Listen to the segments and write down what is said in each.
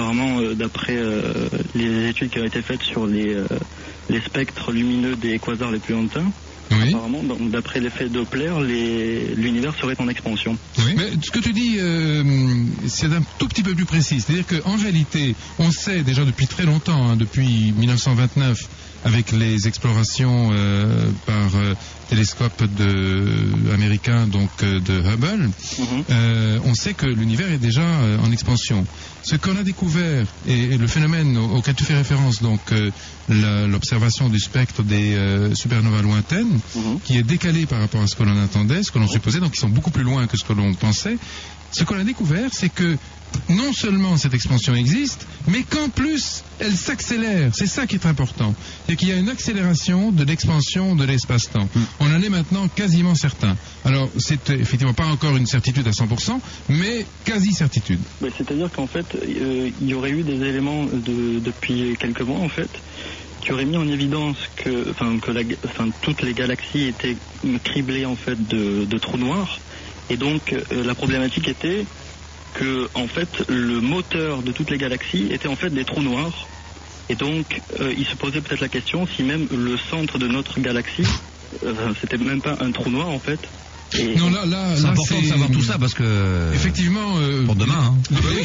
apparemment, d'après les études qui ont été faites sur les spectres lumineux des quasars les plus lointains, oui. Apparemment, d'après l'effet Doppler, l'univers serait en expansion. Oui. Mais ce que tu dis, c'est un tout petit peu plus précis. C'est-à-dire qu'en réalité, on sait déjà depuis très longtemps, hein, depuis 1929, avec les explorations par télescope américain, donc de Hubble, on sait que l'univers est déjà en expansion. Ce qu'on a découvert, et le phénomène auquel tu fais référence, donc l'observation du spectre des supernovas lointaines, qui est décalé par rapport à ce que l'on attendait, ce que l'on supposait, donc ils sont beaucoup plus loin que ce que l'on pensait. Ce qu'on a découvert, c'est que non seulement cette expansion existe, mais qu'en plus, elle s'accélère. C'est ça qui est important. C'est qu'il y a une accélération de l'expansion de l'espace-temps. On en est maintenant quasiment certain. Alors, c'est effectivement pas encore une certitude à 100%, mais quasi-certitude. C'est-à-dire qu'en fait, il y aurait eu des éléments depuis quelques mois, en fait, qui auraient mis en évidence que toutes les galaxies étaient criblées, en fait, de trous noirs. Et donc, la problématique était que, en fait, le moteur de toutes les galaxies était en fait des trous noirs. Et donc, il se posait peut-être la question si même le centre de notre galaxie, c'était même pas un trou noir, en fait. Et non, c'est important de savoir tout ça parce que effectivement pour demain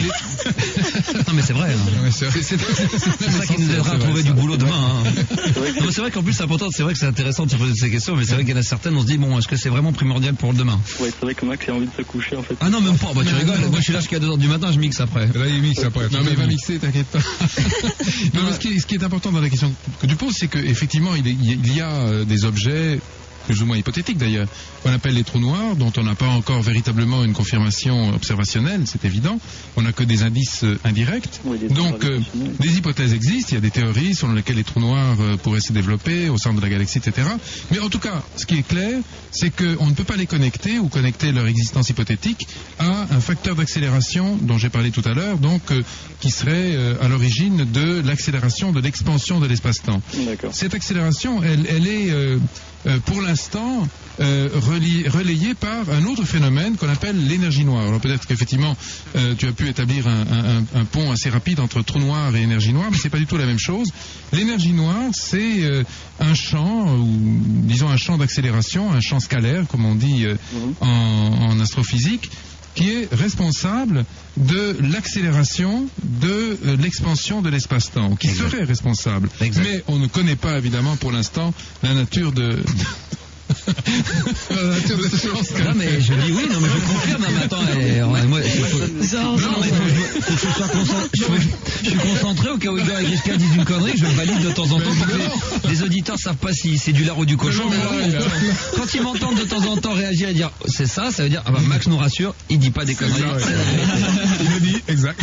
non mais c'est vrai, hein. C'est ça qui nous aidera à trouver du boulot demain, hein. Non, mais c'est vrai qu'en plus c'est important, c'est vrai que c'est intéressant de se poser ces questions, mais c'est vrai qu'il y en a certaines, on se dit bon, est-ce que c'est vraiment primordial pour le demain? Ouais, c'est vrai que Max a envie de se coucher, en fait. Ah non, même pas, tu rigoles, moi je suis là jusqu'à 2h du matin, je mixe après. Là il mixe après. Non mais il va mixer, t'inquiète pas. Non mais ce qui est important dans la question que tu poses, c'est qu'effectivement il y a des objets plus ou moins hypothétique d'ailleurs, qu'on appelle les trous noirs, dont on n'a pas encore véritablement une confirmation observationnelle, c'est évident. On n'a que des indices indirects. Oui, donc, des hypothèses existent, il y a des théories selon lesquelles les trous noirs pourraient se développer au centre de la galaxie, etc. Mais en tout cas, ce qui est clair, c'est qu'on ne peut pas les connecter ou connecter leur existence hypothétique à un facteur d'accélération dont j'ai parlé tout à l'heure, donc qui serait à l'origine de l'accélération de l'expansion de l'espace-temps. Cette accélération, elle est pour l'instant relayé par un autre phénomène qu'on appelle l'énergie noire. Alors peut-être qu'effectivement tu as pu établir un pont assez rapide entre trou noir et énergie noire, mais c'est pas du tout la même chose. L'énergie noire, c'est un champ, ou disons un champ d'accélération, un champ scalaire comme on dit en astrophysique, qui est responsable de l'accélération de l'expansion de l'espace-temps, qui serait responsable. Mais on ne connaît pas évidemment pour l'instant la nature de... Non mais je dis oui, non mais je confirme, non mais attends, moi, je suis concentré au cas où Igor et Grishka disent une connerie, je valide de temps en temps pour que les auditeurs savent pas si c'est du lard ou du cochon. Quand ils m'entendent de temps en temps réagir et dire c'est ça, ça veut dire ah bah Max nous rassure, il dit pas des conneries. Il le dit, exact.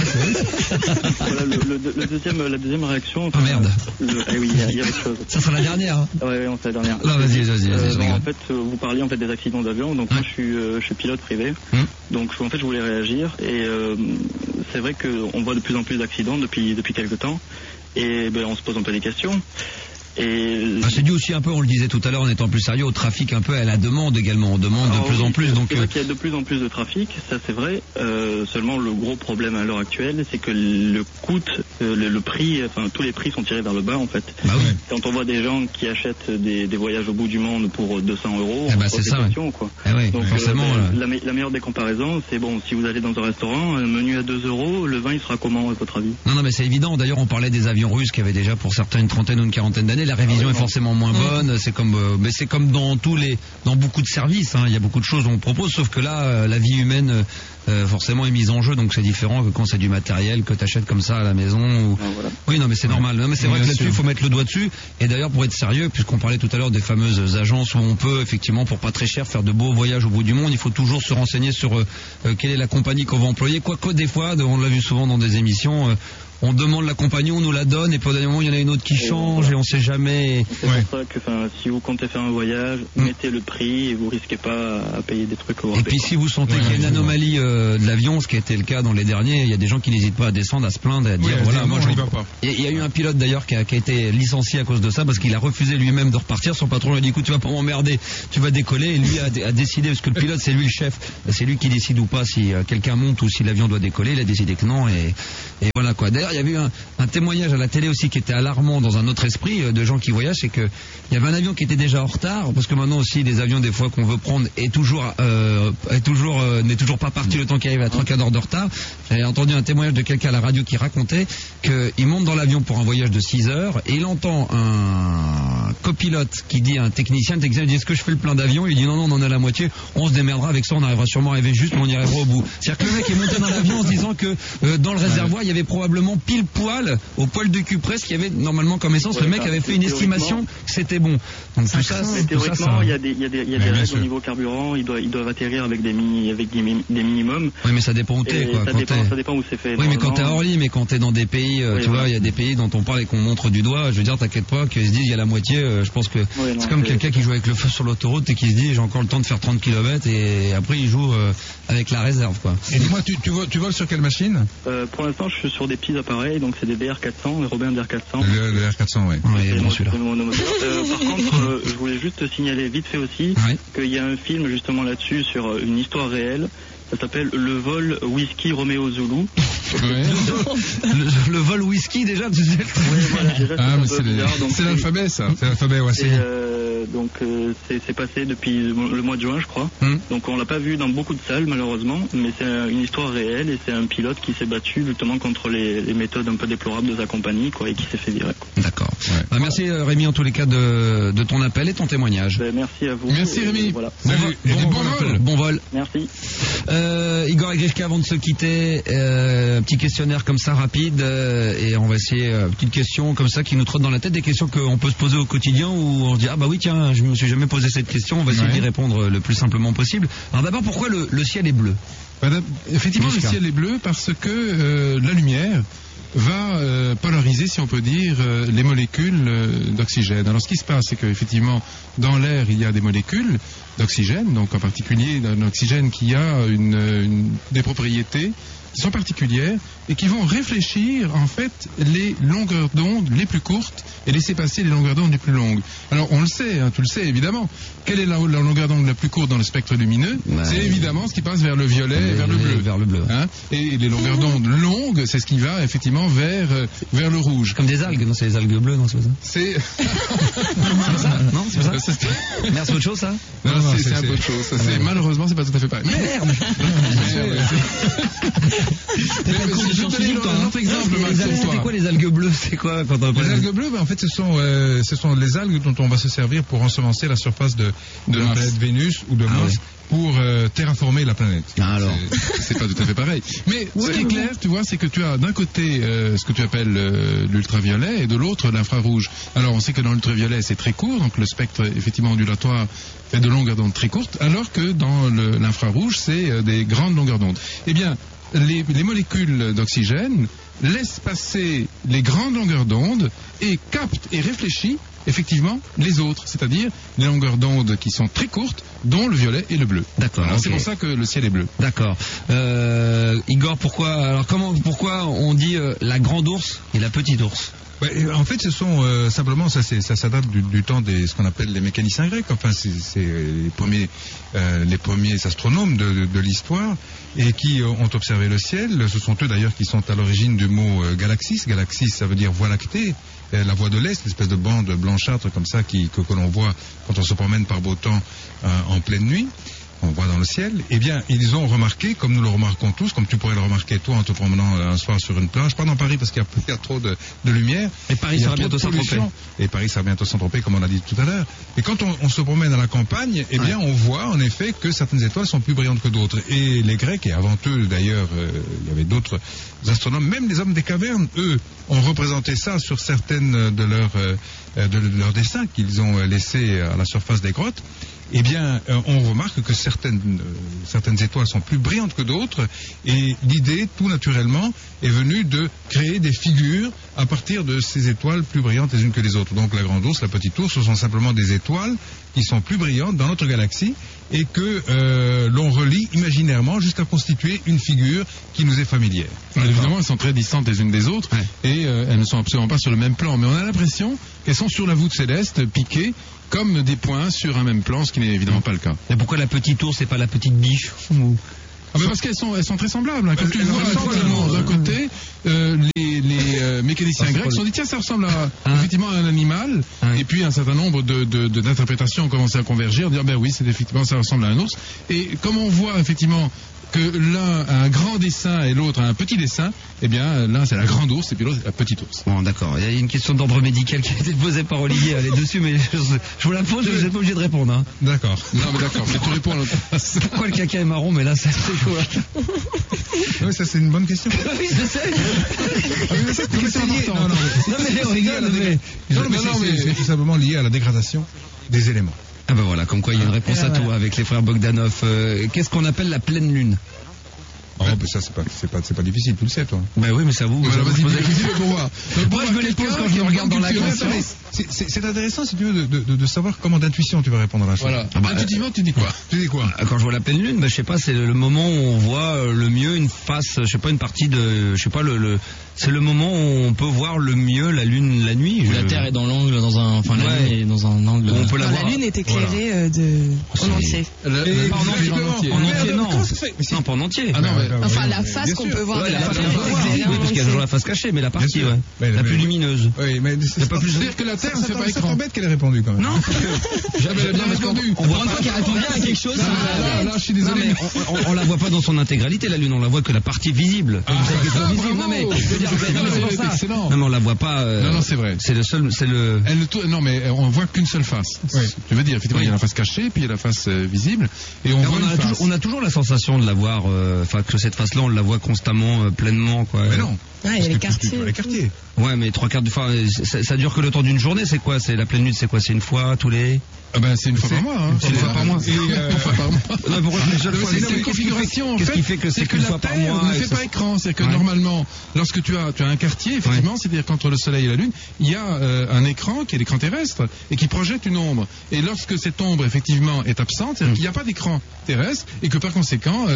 Voilà, la deuxième réaction. Ah merde. Oui, il y a autre chose. Ça sera la dernière. Hein. Ouais, c'est la dernière. Là, vas-y. En fait, vous parliez en fait des accidents d'avion. Donc moi, je suis pilote privé. Donc en fait, je voulais réagir. Et c'est vrai qu'on voit de plus en plus d'accidents depuis quelques temps. Et on se pose un peu des questions. Et c'est dû aussi un peu, on le disait tout à l'heure en étant plus sérieux, au trafic un peu, à la demande également. On demande de plus en plus. Donc c'est vrai qu'il y a de plus en plus de trafic, ça c'est vrai. Seulement le gros problème à l'heure actuelle, c'est que le coût, le prix, enfin tous les prix sont tirés vers le bas en fait. Bah oui. Quand on voit des gens qui achètent des voyages au bout du monde pour 200 €, on se pose des questions, quoi. Oui, donc forcément, la meilleure des comparaisons, c'est bon, si vous allez dans un restaurant, un menu à 2 €, le vin il sera comment à votre avis? Non mais c'est évident. D'ailleurs on parlait des avions russes qui avaient déjà pour certains une trentaine ou une quarantaine d'années. La révision est forcément moins bonne. C'est comme, mais c'est comme dans beaucoup de services. Hein. Il y a beaucoup de choses qu'on propose, sauf que là, la vie humaine forcément est mise en jeu. Donc c'est différent que quand c'est du matériel que tu achètes comme ça à la maison. Ou... Oui, non, mais c'est normal. Non, mais c'est vrai que là-dessus, il faut mettre le doigt dessus. Et d'ailleurs, pour être sérieux, puisqu'on parlait tout à l'heure des fameuses agences où on peut effectivement, pour pas très cher, faire de beaux voyages au bout du monde, il faut toujours se renseigner sur quelle est la compagnie qu'on va employer. Quoique des fois, on l'a vu souvent dans des émissions. on demande la compagnie, on nous la donne, et puis au dernier moment, il y en a une autre qui change, et on sait jamais. C'est pour ça que si vous comptez faire un voyage, mettez le prix et vous risquez pas à payer des trucs au Et puis si vous sentez qu'il y a une anomalie de l'avion, ce qui a été le cas dans les derniers, il y a des gens qui n'hésitent pas à descendre, à se plaindre, à dire voilà, moi je n'y vais pas. Il y a eu un pilote d'ailleurs qui a été licencié à cause de ça, parce qu'il a refusé lui-même de repartir. Son patron lui a dit écoute, tu vas pas m'emmerder, tu vas décoller, et lui a décidé, parce que le pilote c'est lui le chef, c'est lui qui décide ou pas si quelqu'un monte ou si l'avion doit décoller. Il a décidé que non, et voilà quoi. D'ailleurs il y avait eu un témoignage à la télé aussi qui était alarmant dans un autre esprit de gens qui voyagent, c'est que il y avait un avion qui était déjà en retard, parce que maintenant aussi les avions des fois qu'on veut prendre n'est toujours pas parti le temps qu'il arrive à 3 quarts d'heure de retard. J'avais entendu un témoignage de quelqu'un à la radio qui racontait qu'il monte dans l'avion pour un voyage de 6 heures et il entend un copilote qui dit à un technicien, le technicien dit est-ce que je fais le plein d'avion? Il dit non, on en a la moitié, on se démerdera avec ça, on arrivera sûrement à arriver juste, mais on y arrivera au bout. C'est-à-dire que le mec est monté dans l'avion en se disant que dans le réservoir il y avait probablement pile poil, au poil de cul presque, qu'il y avait normalement comme essence. Le mec avait fait une estimation que c'était bon. Donc tout ça, théoriquement, il y a des règles au niveau carburant, ils doivent atterrir avec des minimums. Oui, mais ça dépend où t'es, quoi. Ça dépend où c'est fait. Oui, mais quand t'es hors ligne, mais quand t'es dans des pays, tu vois, il y a des pays dont on parle et qu'on montre du doigt, je veux dire, t'inquiète pas, qu'ils se disent il y a la moitié, je pense que c'est comme quelqu'un qui joue avec le feu sur l'autoroute et qui se dit j'ai encore le temps de faire 30 km et après il joue avec la réserve, quoi. Et dis-moi, tu voles sur quelle machine? Pour l'instant, je suis sur des petits appareils, donc c'est des DR400, les Robin DR400. Le DR400, oui. Oui, bon celui-là. Par contre, je voulais juste signaler vite fait aussi qu'il y a un film justement là-dessus sur une histoire réelle. Ça s'appelle Le vol whisky Roméo Zulu. Le vol whisky déjà, tu sais. Mais c'est l'alphabet, ça. C'est l'alphabet, ouais. Donc c'est passé depuis le mois de juin, je crois. Donc on l'a pas vu dans beaucoup de salles malheureusement, mais c'est une histoire réelle et c'est un pilote qui s'est battu justement contre les méthodes un peu déplorables de sa compagnie, quoi, et qui s'est fait virer. D'accord. Ouais. Merci Rémi en tous les cas de ton appel et ton témoignage. Merci à vous. Merci Rémi. Voilà. Bon vol. Merci. Igor et Grishka, avant de se quitter, petit questionnaire comme ça rapide et on va essayer petite question comme ça qui nous trotte dans la tête, des questions qu'on peut se poser au quotidien où on se dit ah bah oui tiens je me suis jamais posé cette question, on va essayer d'y répondre le plus simplement possible. Alors d'abord pourquoi le ciel est bleu? Effectivement le ciel est bleu parce que la lumière va polariser, si on peut dire, les molécules d'oxygène. Alors ce qui se passe, c'est qu'effectivement, dans l'air, il y a des molécules d'oxygène, donc en particulier d'un oxygène qui a des propriétés qui sont particulières et qui vont réfléchir en fait les longueurs d'onde les plus courtes et laisser passer les longueurs d'onde les plus longues. Alors on le sait, tu le sais évidemment, quelle est la longueur d'onde la plus courte dans le spectre lumineux? C'est évidemment ce qui passe vers le violet et vers le bleu. Et les longueurs d'onde longues, c'est ce qui va effectivement vers le rouge. Comme des algues, non? C'est les algues bleues, non? C'est pas ça? C'est... Non, c'est pas ça? Merde, c'est autre chose, ça? Non, c'est un peu autre chose. Malheureusement, c'est pas tout à fait pareil. Merde. Je vais te donner un autre exemple. C'est quoi les algues bleues? C'est quoi quand on les algues bleues? En fait, ce sont les algues dont on va se servir pour ensemencer la surface de la planète Vénus ou de Mars. Pour terraformer la planète. Alors, c'est pas tout à fait pareil. Mais ce qui est clair, tu vois, c'est que tu as d'un côté ce que tu appelles l'ultraviolet et de l'autre l'infrarouge. Alors, on sait que dans l'ultraviolet, c'est très court, donc le spectre effectivement ondulatoire fait de longueurs d'onde très courtes, alors que dans l'infrarouge, c'est des grandes longueurs d'onde. Eh bien, les molécules d'oxygène laissent passer les grandes longueurs d'onde et captent et réfléchissent effectivement les autres, c'est-à-dire les longueurs d'onde qui sont très courtes, dont le violet et le bleu. D'accord. C'est pour ça que le ciel est bleu. D'accord. Igor, pourquoi on dit la grande ours et la petite ours? En fait, ce sont simplement ça date du temps des ce qu'on appelle les mécaniciens grecs. Enfin, c'est les premiers astronomes de l'histoire et qui ont observé le ciel. Ce sont eux d'ailleurs qui sont à l'origine du mot galaxis. Galaxis, ça veut dire voie lactée. La voie de l'Est, l'espèce de bande blanchâtre comme ça que l'on voit quand on se promène par beau temps en pleine nuit. On voit dans le ciel, eh bien, ils ont remarqué, comme nous le remarquons tous, comme tu pourrais le remarquer toi en te promenant un soir sur une plage, pas dans Paris parce qu'il y a trop de lumière. Et Paris sera bientôt s'entroper. Et Paris sera bientôt s'entroper, comme on a dit tout à l'heure. Et quand on se promène à la campagne, eh bien, on voit en effet que certaines étoiles sont plus brillantes que d'autres. Et les Grecs, et avant eux d'ailleurs, il y avait d'autres astronomes, même les hommes des cavernes, eux, ont représenté ça sur certaines de leurs dessins qu'ils ont laissés à la surface des grottes. eh bien, on remarque que certaines étoiles sont plus brillantes que d'autres, et l'idée, tout naturellement, est venue de créer des figures à partir de ces étoiles plus brillantes les unes que les autres. Donc la grande ours, la petite ours, ce sont simplement des étoiles qui sont plus brillantes dans notre galaxie et que l'on relie imaginairement jusqu'à constituer une figure qui nous est familière. Évidemment, elles sont très distantes les unes des autres, et elles ne sont absolument pas sur le même plan, mais on a l'impression qu'elles sont sur la voûte céleste, piquées comme des points sur un même plan, ce qui n'est évidemment pas le cas. Et pourquoi la petite ours et pas la petite biche Parce qu'elles sont très semblables. Quand tu vois effectivement d'un côté, les mécaniciens grecs se sont dit tiens, ça ressemble effectivement à un animal, et puis un certain nombre d'interprétations ont commencé à converger, en disant ben oui, c'est effectivement ça ressemble à un ours. Et comme on voit effectivement que l'un a un grand dessin et l'autre a un petit dessin, eh bien l'un c'est la grande ours et puis l'autre c'est la petite ours. Bon, d'accord. Il y a une question d'ordre médical qui a été posée par Olivier, elle est dessus, mais je vous la pose, vous n'êtes pas obligé de répondre. Hein. D'accord. Non mais d'accord, mais tu réponds à l'autre place. Pourquoi le caca est marron, mais là c'est chaud. Oui, ça c'est une bonne question. Oui, je sais. C'est une question importante. Non mais on rigole, mais... c'est tout simplement lié à la dégradation des éléments. Ah ben voilà, comme quoi il y a une réponse à tout avec les frères Bogdanov. Qu'est-ce qu'on appelle la pleine lune? Oh, ben ça c'est pas difficile, tu le sais toi. Ben oui, mais ça vous. Voilà, vas-y, pour voir. Moi je me les pose quand je me regarde dans la conscience. C'est intéressant si tu veux de savoir comment d'intuition tu vas répondre à la chose. Voilà. Intuitivement, tu dis quoi? Tu dis quoi? Quand je vois la pleine lune, ben je sais pas, c'est le moment où on voit le mieux une face, je sais pas, une partie de, je sais pas, c'est le moment où on peut voir le mieux la lune la nuit. La Terre est dans l'angle, la Lune est dans un angle. On peut la voir. La Lune est éclairée en entier. Pas en entier, non. Non, pas en entier. Ah non, mais Enfin, la face qu'on peut voir de la Terre. Oui, parce qu'il y a toujours la face cachée, mais la partie, la plus lumineuse. Oui, mais c'est pas plus dire que la Terre ne fait pas écran. C'est bête qu'elle ait répondu quand même. Non, j'avais bien répondu. On voit pas qu'elle répond bien à quelque chose. Là, je suis désolé. On la voit pas dans son intégralité, la Lune, on la voit que la partie visible. Non mais excellent. Non mais on la voit pas. Non, c'est vrai. C'est le seul, c'est le. Non mais on voit qu'une seule face. Tu veux dire effectivement il y a la face cachée puis il y a la face visible et on a toujours la sensation de la voir, enfin que cette face-là on la voit constamment, pleinement quoi. Mais non. Ah, il y a les quartiers. Ouais, mais 3/4 du fois, ça dure que le temps d'une journée. C'est quoi? C'est la pleine lune, c'est quoi? C'est une fois tous les. Ah ben c'est une fois par mois. C'est une fois par mois. Une fois par mois. Non, pourquoi c'est une configuration. Qu'est-ce qui fait que c'est qu'une fois par mois? Ne fait pas écran. C'est-à-dire que normalement, lorsque tu as un quartier, effectivement, c'est-à-dire qu'entre le Soleil et la Lune, il y a un écran qui est l'écran terrestre et qui projette une ombre. Et lorsque cette ombre effectivement est absente, c'est-à-dire qu'il n'y a pas d'écran terrestre et que par conséquent,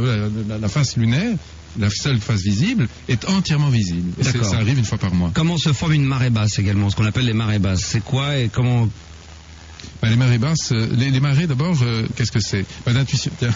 la face lunaire, la seule face visible, est entièrement visible. Et ça arrive une fois par mois. Comment se forme une marée basse également? Ce qu'on appelle les marées basses. C'est quoi et comment? Les marées basses, les marées d'abord, qu'est-ce que c'est? D'intuition. Tiens.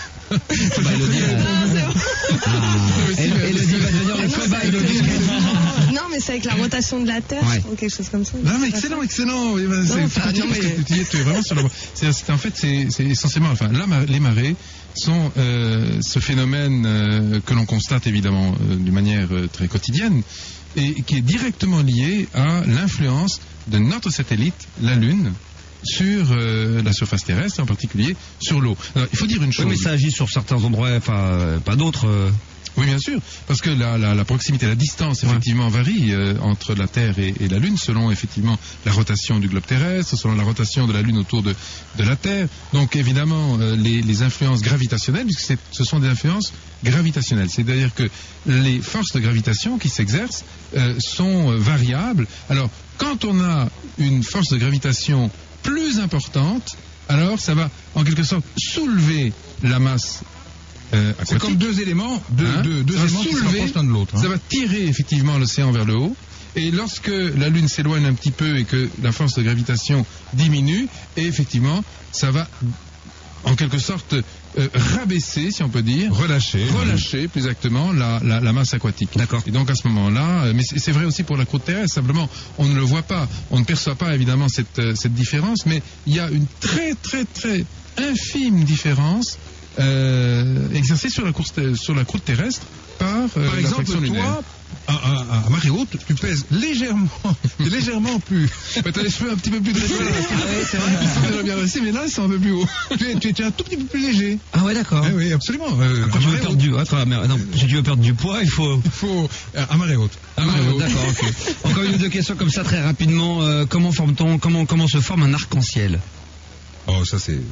Elodie va devenir le cobaye. Non, mais c'est avec la rotation de la Terre, ou quelque chose comme ça. Non, mais excellent. Tu es vraiment sur la voie. En fait, c'est essentiellement, enfin, les marées sont ce phénomène que l'on constate évidemment d'une manière très quotidienne et qui est directement lié à l'influence de notre satellite, la Lune, sur la surface terrestre, en particulier sur l'eau. Il faut dire une chose. Oui, mais ça agit sur certains endroits, enfin, pas d'autres. Oui, bien sûr, parce que la proximité, la distance, effectivement, varie entre la Terre et la Lune, selon, effectivement, la rotation du globe terrestre, selon la rotation de la Lune autour de la Terre. Donc, évidemment, les influences gravitationnelles, puisque ce sont des influences gravitationnelles. C'est-à-dire que les forces de gravitation qui s'exercent sont variables. Alors, quand on a une force de gravitation plus importante, alors ça va, en quelque sorte, soulever la masse. C'est comme deux éléments, deux éléments qui se rapprochent l'un de l'autre. Ça va tirer effectivement l'océan vers le haut. Et lorsque la Lune s'éloigne un petit peu et que la force de gravitation diminue, et effectivement, ça va en quelque sorte rabaisser, si on peut dire, relâcher plus exactement la masse aquatique. D'accord. Et donc à ce moment-là, mais c'est vrai aussi pour la croûte terrestre, simplement on ne le voit pas, on ne perçoit pas évidemment cette différence, mais il y a une très très très infime différence exercée sur la croûte terrestre par exemple, toi, à marée haute, tu pèses légèrement plus. Tu as les cheveux un petit peu plus dressés. C'est vrai. Ils sont déjà bien dressés, mais là ils sont un peu plus hauts. Tu es un tout petit peu plus léger. Ah ouais, d'accord. Oui, absolument. Quand tu veux perdre si tu veux perdre du poids, il faut à marée haute. D'accord, ok. Encore une ou deux questions comme ça très rapidement. Comment se forme un arc-en-ciel? Oh, ça c'est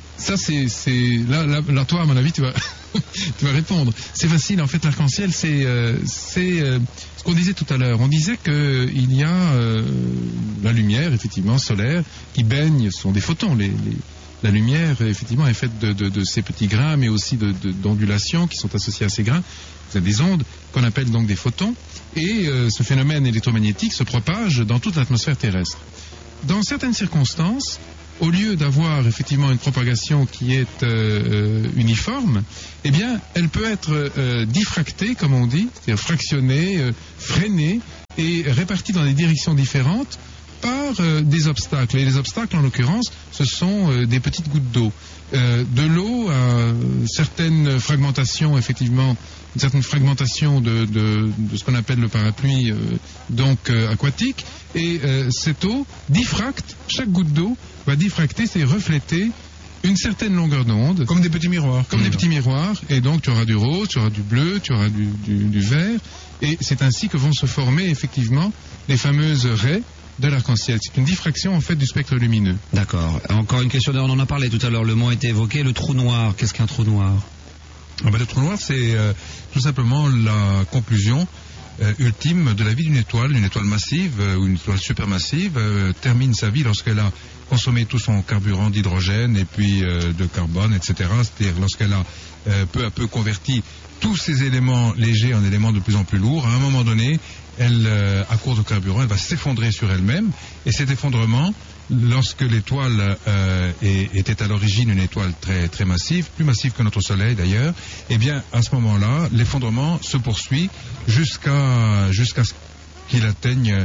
là, toi, à mon avis, tu vas répondre. C'est facile. En fait, l'arc-en-ciel, c'est ce qu'on disait tout à l'heure. On disait que il y a la lumière, effectivement, solaire, qui baigne. Ce sont des photons. La lumière, effectivement, est faite de ces petits grains, mais aussi d'ondulations qui sont associées à ces grains. Vous avez des ondes qu'on appelle donc des photons. Et ce phénomène électromagnétique se propage dans toute l'atmosphère terrestre. Dans certaines circonstances, au lieu d'avoir effectivement une propagation qui est uniforme, eh bien, elle peut être diffractée, comme on dit, c'est-à-dire fractionnée, freinée et répartie dans des directions différentes par des obstacles. Et les obstacles, en l'occurrence, ce sont des petites gouttes d'eau. De l'eau à certaines fragmentations, effectivement, une certaine fragmentation de ce qu'on appelle le parapluie aquatique, et cette eau diffracte, chaque goutte d'eau va diffracter, c'est refléter une certaine longueur d'onde. Comme des petits miroirs. Comme des petits miroirs, et donc tu auras du rose, tu auras du bleu, tu auras du vert, et c'est ainsi que vont se former effectivement les fameuses raies de l'arc-en-ciel. C'est une diffraction en fait du spectre lumineux. D'accord. Encore une question, on en a parlé tout à l'heure, le mot a été évoqué, le trou noir. Qu'est-ce qu'un trou noir? Le trou noir, c'est tout simplement la conclusion ultime de la vie d'une étoile massive ou une étoile supermassive termine sa vie lorsqu'elle a consommé tout son carburant d'hydrogène et puis de carbone, etc. C'est-à-dire lorsqu'elle a peu à peu converti tous ces éléments légers en éléments de plus en plus lourds. À un moment donné, elle, à court de carburant, elle va s'effondrer sur elle-même, et cet effondrement, lorsque l'étoile était à l'origine une étoile très très massive, plus massive que notre Soleil d'ailleurs, eh bien à ce moment-là, l'effondrement se poursuit jusqu'à ce qu'il atteigne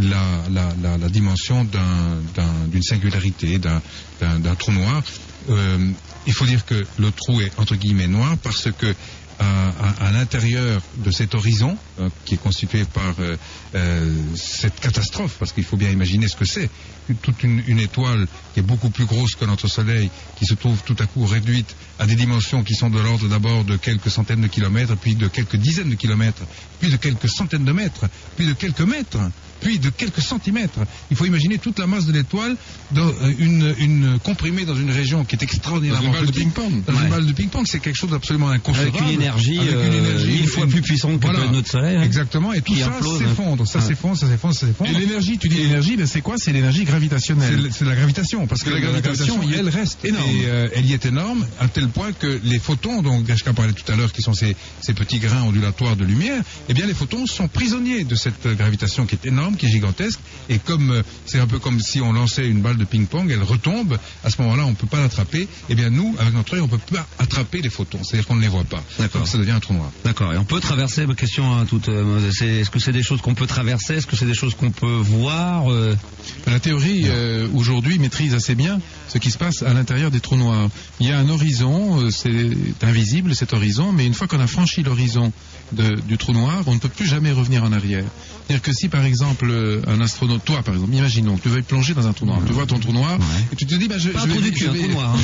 la dimension d'une singularité, d'un trou noir. Il faut dire que le trou est entre guillemets noir parce que à l'intérieur de cet horizon qui est constitué par cette catastrophe, parce qu'il faut bien imaginer ce que c'est, toute une étoile qui est beaucoup plus grosse que notre Soleil, qui se trouve tout à coup réduite à des dimensions qui sont de l'ordre d'abord de quelques centaines de kilomètres, puis de quelques dizaines de kilomètres, puis de quelques centaines de mètres, puis de quelques mètres, puis de quelques centimètres. Il faut imaginer toute la masse de l'étoile comprimée dans une région qui est extraordinairement petite. Dans une balle de ping-pong. Dans une balle de ping-pong, c'est quelque chose d'absolument inconcevable. Avec une énergie 1000 fois plus puissante que notre Soleil. Hein. Exactement, et tout ça s'effondre, ça s'effondre. Et l'énergie, tu dis l'énergie, ben c'est quoi? C'est l'énergie gravitationnelle. C'est la gravitation, parce que la gravitation, elle reste énorme. Et elle y est énorme, à tel point que les photons, dont Grishka parlait tout à l'heure, qui sont ces petits grains ondulatoires de lumière, eh bien les photons sont prisonniers de cette gravitation qui est énorme, qui est gigantesque, et comme c'est un peu comme si on lançait une balle de ping-pong, elle retombe, à ce moment-là on ne peut pas l'attraper, et bien nous, avec notre œil, on ne peut pas attraper les photons, c'est-à-dire qu'on ne les voit pas. Donc ça devient un trou noir. D'accord, et on peut traverser, question à toute, est-ce que c'est des choses qu'on peut traverser, est-ce que c'est des choses qu'on peut voir La théorie aujourd'hui maîtrise assez bien ce qui se passe à l'intérieur des trous noirs. Il y a un horizon, c'est invisible cet horizon, mais une fois qu'on a franchi l'horizon du trou noir, on ne peut plus jamais revenir en arrière. C'est-à-dire que si par exemple un astronaute, toi par exemple, imaginons que tu veuilles plonger dans un trou noir, tu vois ton trou noir, et tu te dis, je vais... un trou noir.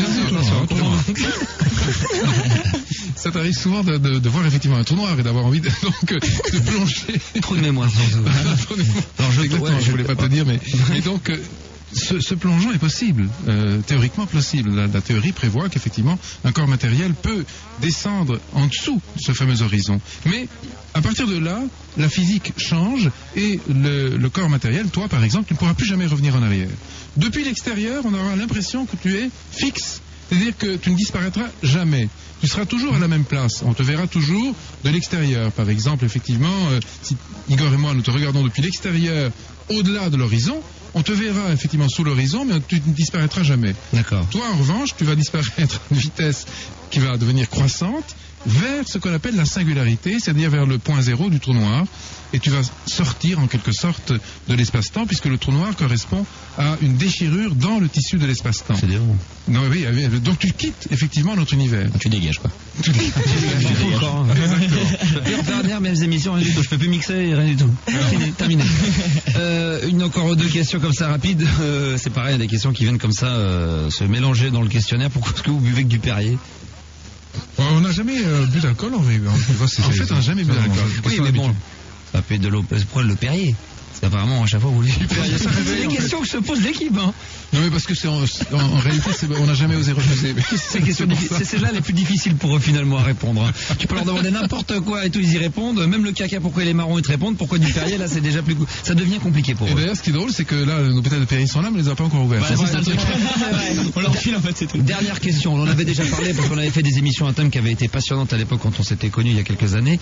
Ça t'arrive souvent de voir effectivement un trou noir et d'avoir envie de plonger. Trop de mémoire. Exactement, je voulais pas te dire, mais donc... Ce plongeon est possible, théoriquement possible. La théorie prévoit qu'effectivement un corps matériel peut descendre en dessous de ce fameux horizon. Mais à partir de là, la physique change et le corps matériel, toi par exemple, tu ne pourras plus jamais revenir en arrière. Depuis l'extérieur, on aura l'impression que tu es fixe, c'est-à-dire que tu ne disparaîtras jamais. Tu seras toujours à la même place. On te verra toujours de l'extérieur. Par exemple, effectivement, si Igor et moi nous te regardons depuis l'extérieur, au-delà de l'horizon, on te verra effectivement sous l'horizon, mais tu ne disparaîtras jamais. D'accord. Toi, en revanche, tu vas disparaître à une vitesse qui va devenir croissante vers ce qu'on appelle la singularité, c'est-à-dire vers le point zéro du trou noir, et tu vas sortir en quelque sorte de l'espace-temps, puisque le trou noir correspond à une déchirure dans le tissu de l'espace-temps. C'est dérangeant. Non, oui, donc tu quittes effectivement notre univers. Tu dégages quoi. Tu dégages. Dernière, mes émissions, rien du tout. Je peux plus mixer, rien du tout. Terminé. Encore deux questions comme ça rapides. C'est pareil, des questions qui viennent comme ça se mélanger dans le questionnaire. Pourquoi est-ce que vous buvez que du Perrier? On n'a jamais bu d'alcool en fait, on n'a jamais bu d'alcool. Oui, mais bon, ça peut être de l'eau. Pourquoi le Perrier? Apparemment, à chaque fois, vous voulez Dupérier. C'est des questions que se pose l'équipe. Hein. Non, mais parce que en réalité, on n'a jamais osé refuser. C'est celle-là les plus difficiles pour eux finalement à répondre. Tu peux leur demander n'importe quoi et tout, ils y répondent. Même le caca, pourquoi il est marron, ils te répondent. Pourquoi Dupérier, là, c'est déjà plus. Ça devient compliqué pour eux. Et d'ailleurs, ce qui est drôle, c'est que là, nos pétales de Péry sont là, mais on les a pas encore ouverts. Bah, c'est ça le truc. On leur file en fait, c'est tout. Dernière question, on en avait déjà parlé parce qu'on avait fait des émissions à thème qui avaient été passionnantes à l'époque quand on s'était connus il y a quelques années.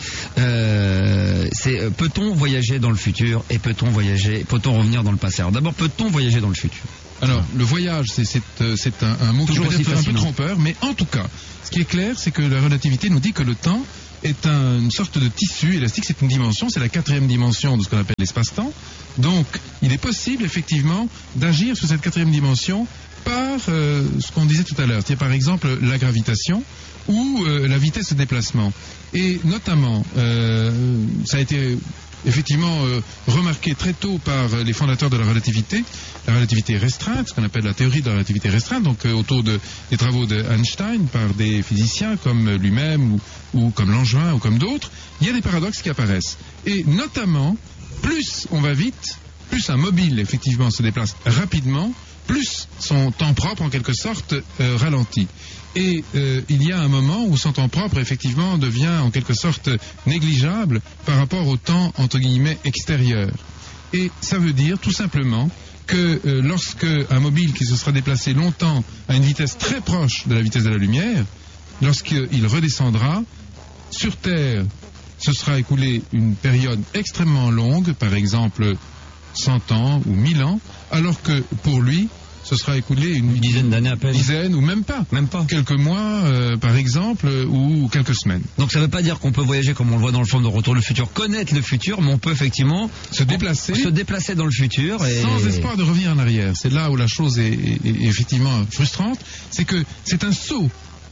C'est peut-on voyager dans le futur et peut-on revenir dans le passé? Alors d'abord, peut-on voyager dans le futur? Alors, le voyage, c'est un mot toujours qui peut être un peu trompeur, mais en tout cas, ce qui est clair, c'est que la relativité nous dit que le temps est une sorte de tissu élastique, c'est une dimension, c'est la 4e dimension de ce qu'on appelle l'espace-temps. Donc, il est possible, effectivement, d'agir sur cette 4e dimension par ce qu'on disait tout à l'heure, c'est par exemple la gravitation ou la vitesse de déplacement. Et notamment, ça a été effectivement remarqué très tôt par les fondateurs de la relativité restreinte, ce qu'on appelle la théorie de la relativité restreinte, donc autour des travaux d'Einstein par des physiciens comme lui-même ou comme Langevin ou comme d'autres. Il y a des paradoxes qui apparaissent. Et notamment, plus on va vite, plus un mobile effectivement se déplace rapidement, plus son temps propre en quelque sorte ralentit. Et il y a un moment où son temps propre effectivement devient en quelque sorte négligeable par rapport au temps entre guillemets extérieur. Et ça veut dire tout simplement que lorsque un mobile qui se sera déplacé longtemps à une vitesse très proche de la vitesse de la lumière, lorsqu'il redescendra sur Terre, se sera écoulé une période extrêmement longue, par exemple 100 ans ou 1000 ans, alors que pour lui ce sera écoulé une dizaine d'années à peine. Dizaine ou même pas. Quelques mois, par exemple, ou quelques semaines. Donc ça ne veut pas dire qu'on peut voyager comme on le voit dans le film de Retour le futur, connaître le futur, mais on peut effectivement se déplacer dans le futur. Sans espoir de revenir en arrière. C'est là où la chose est effectivement frustrante. C'est que c'est un saut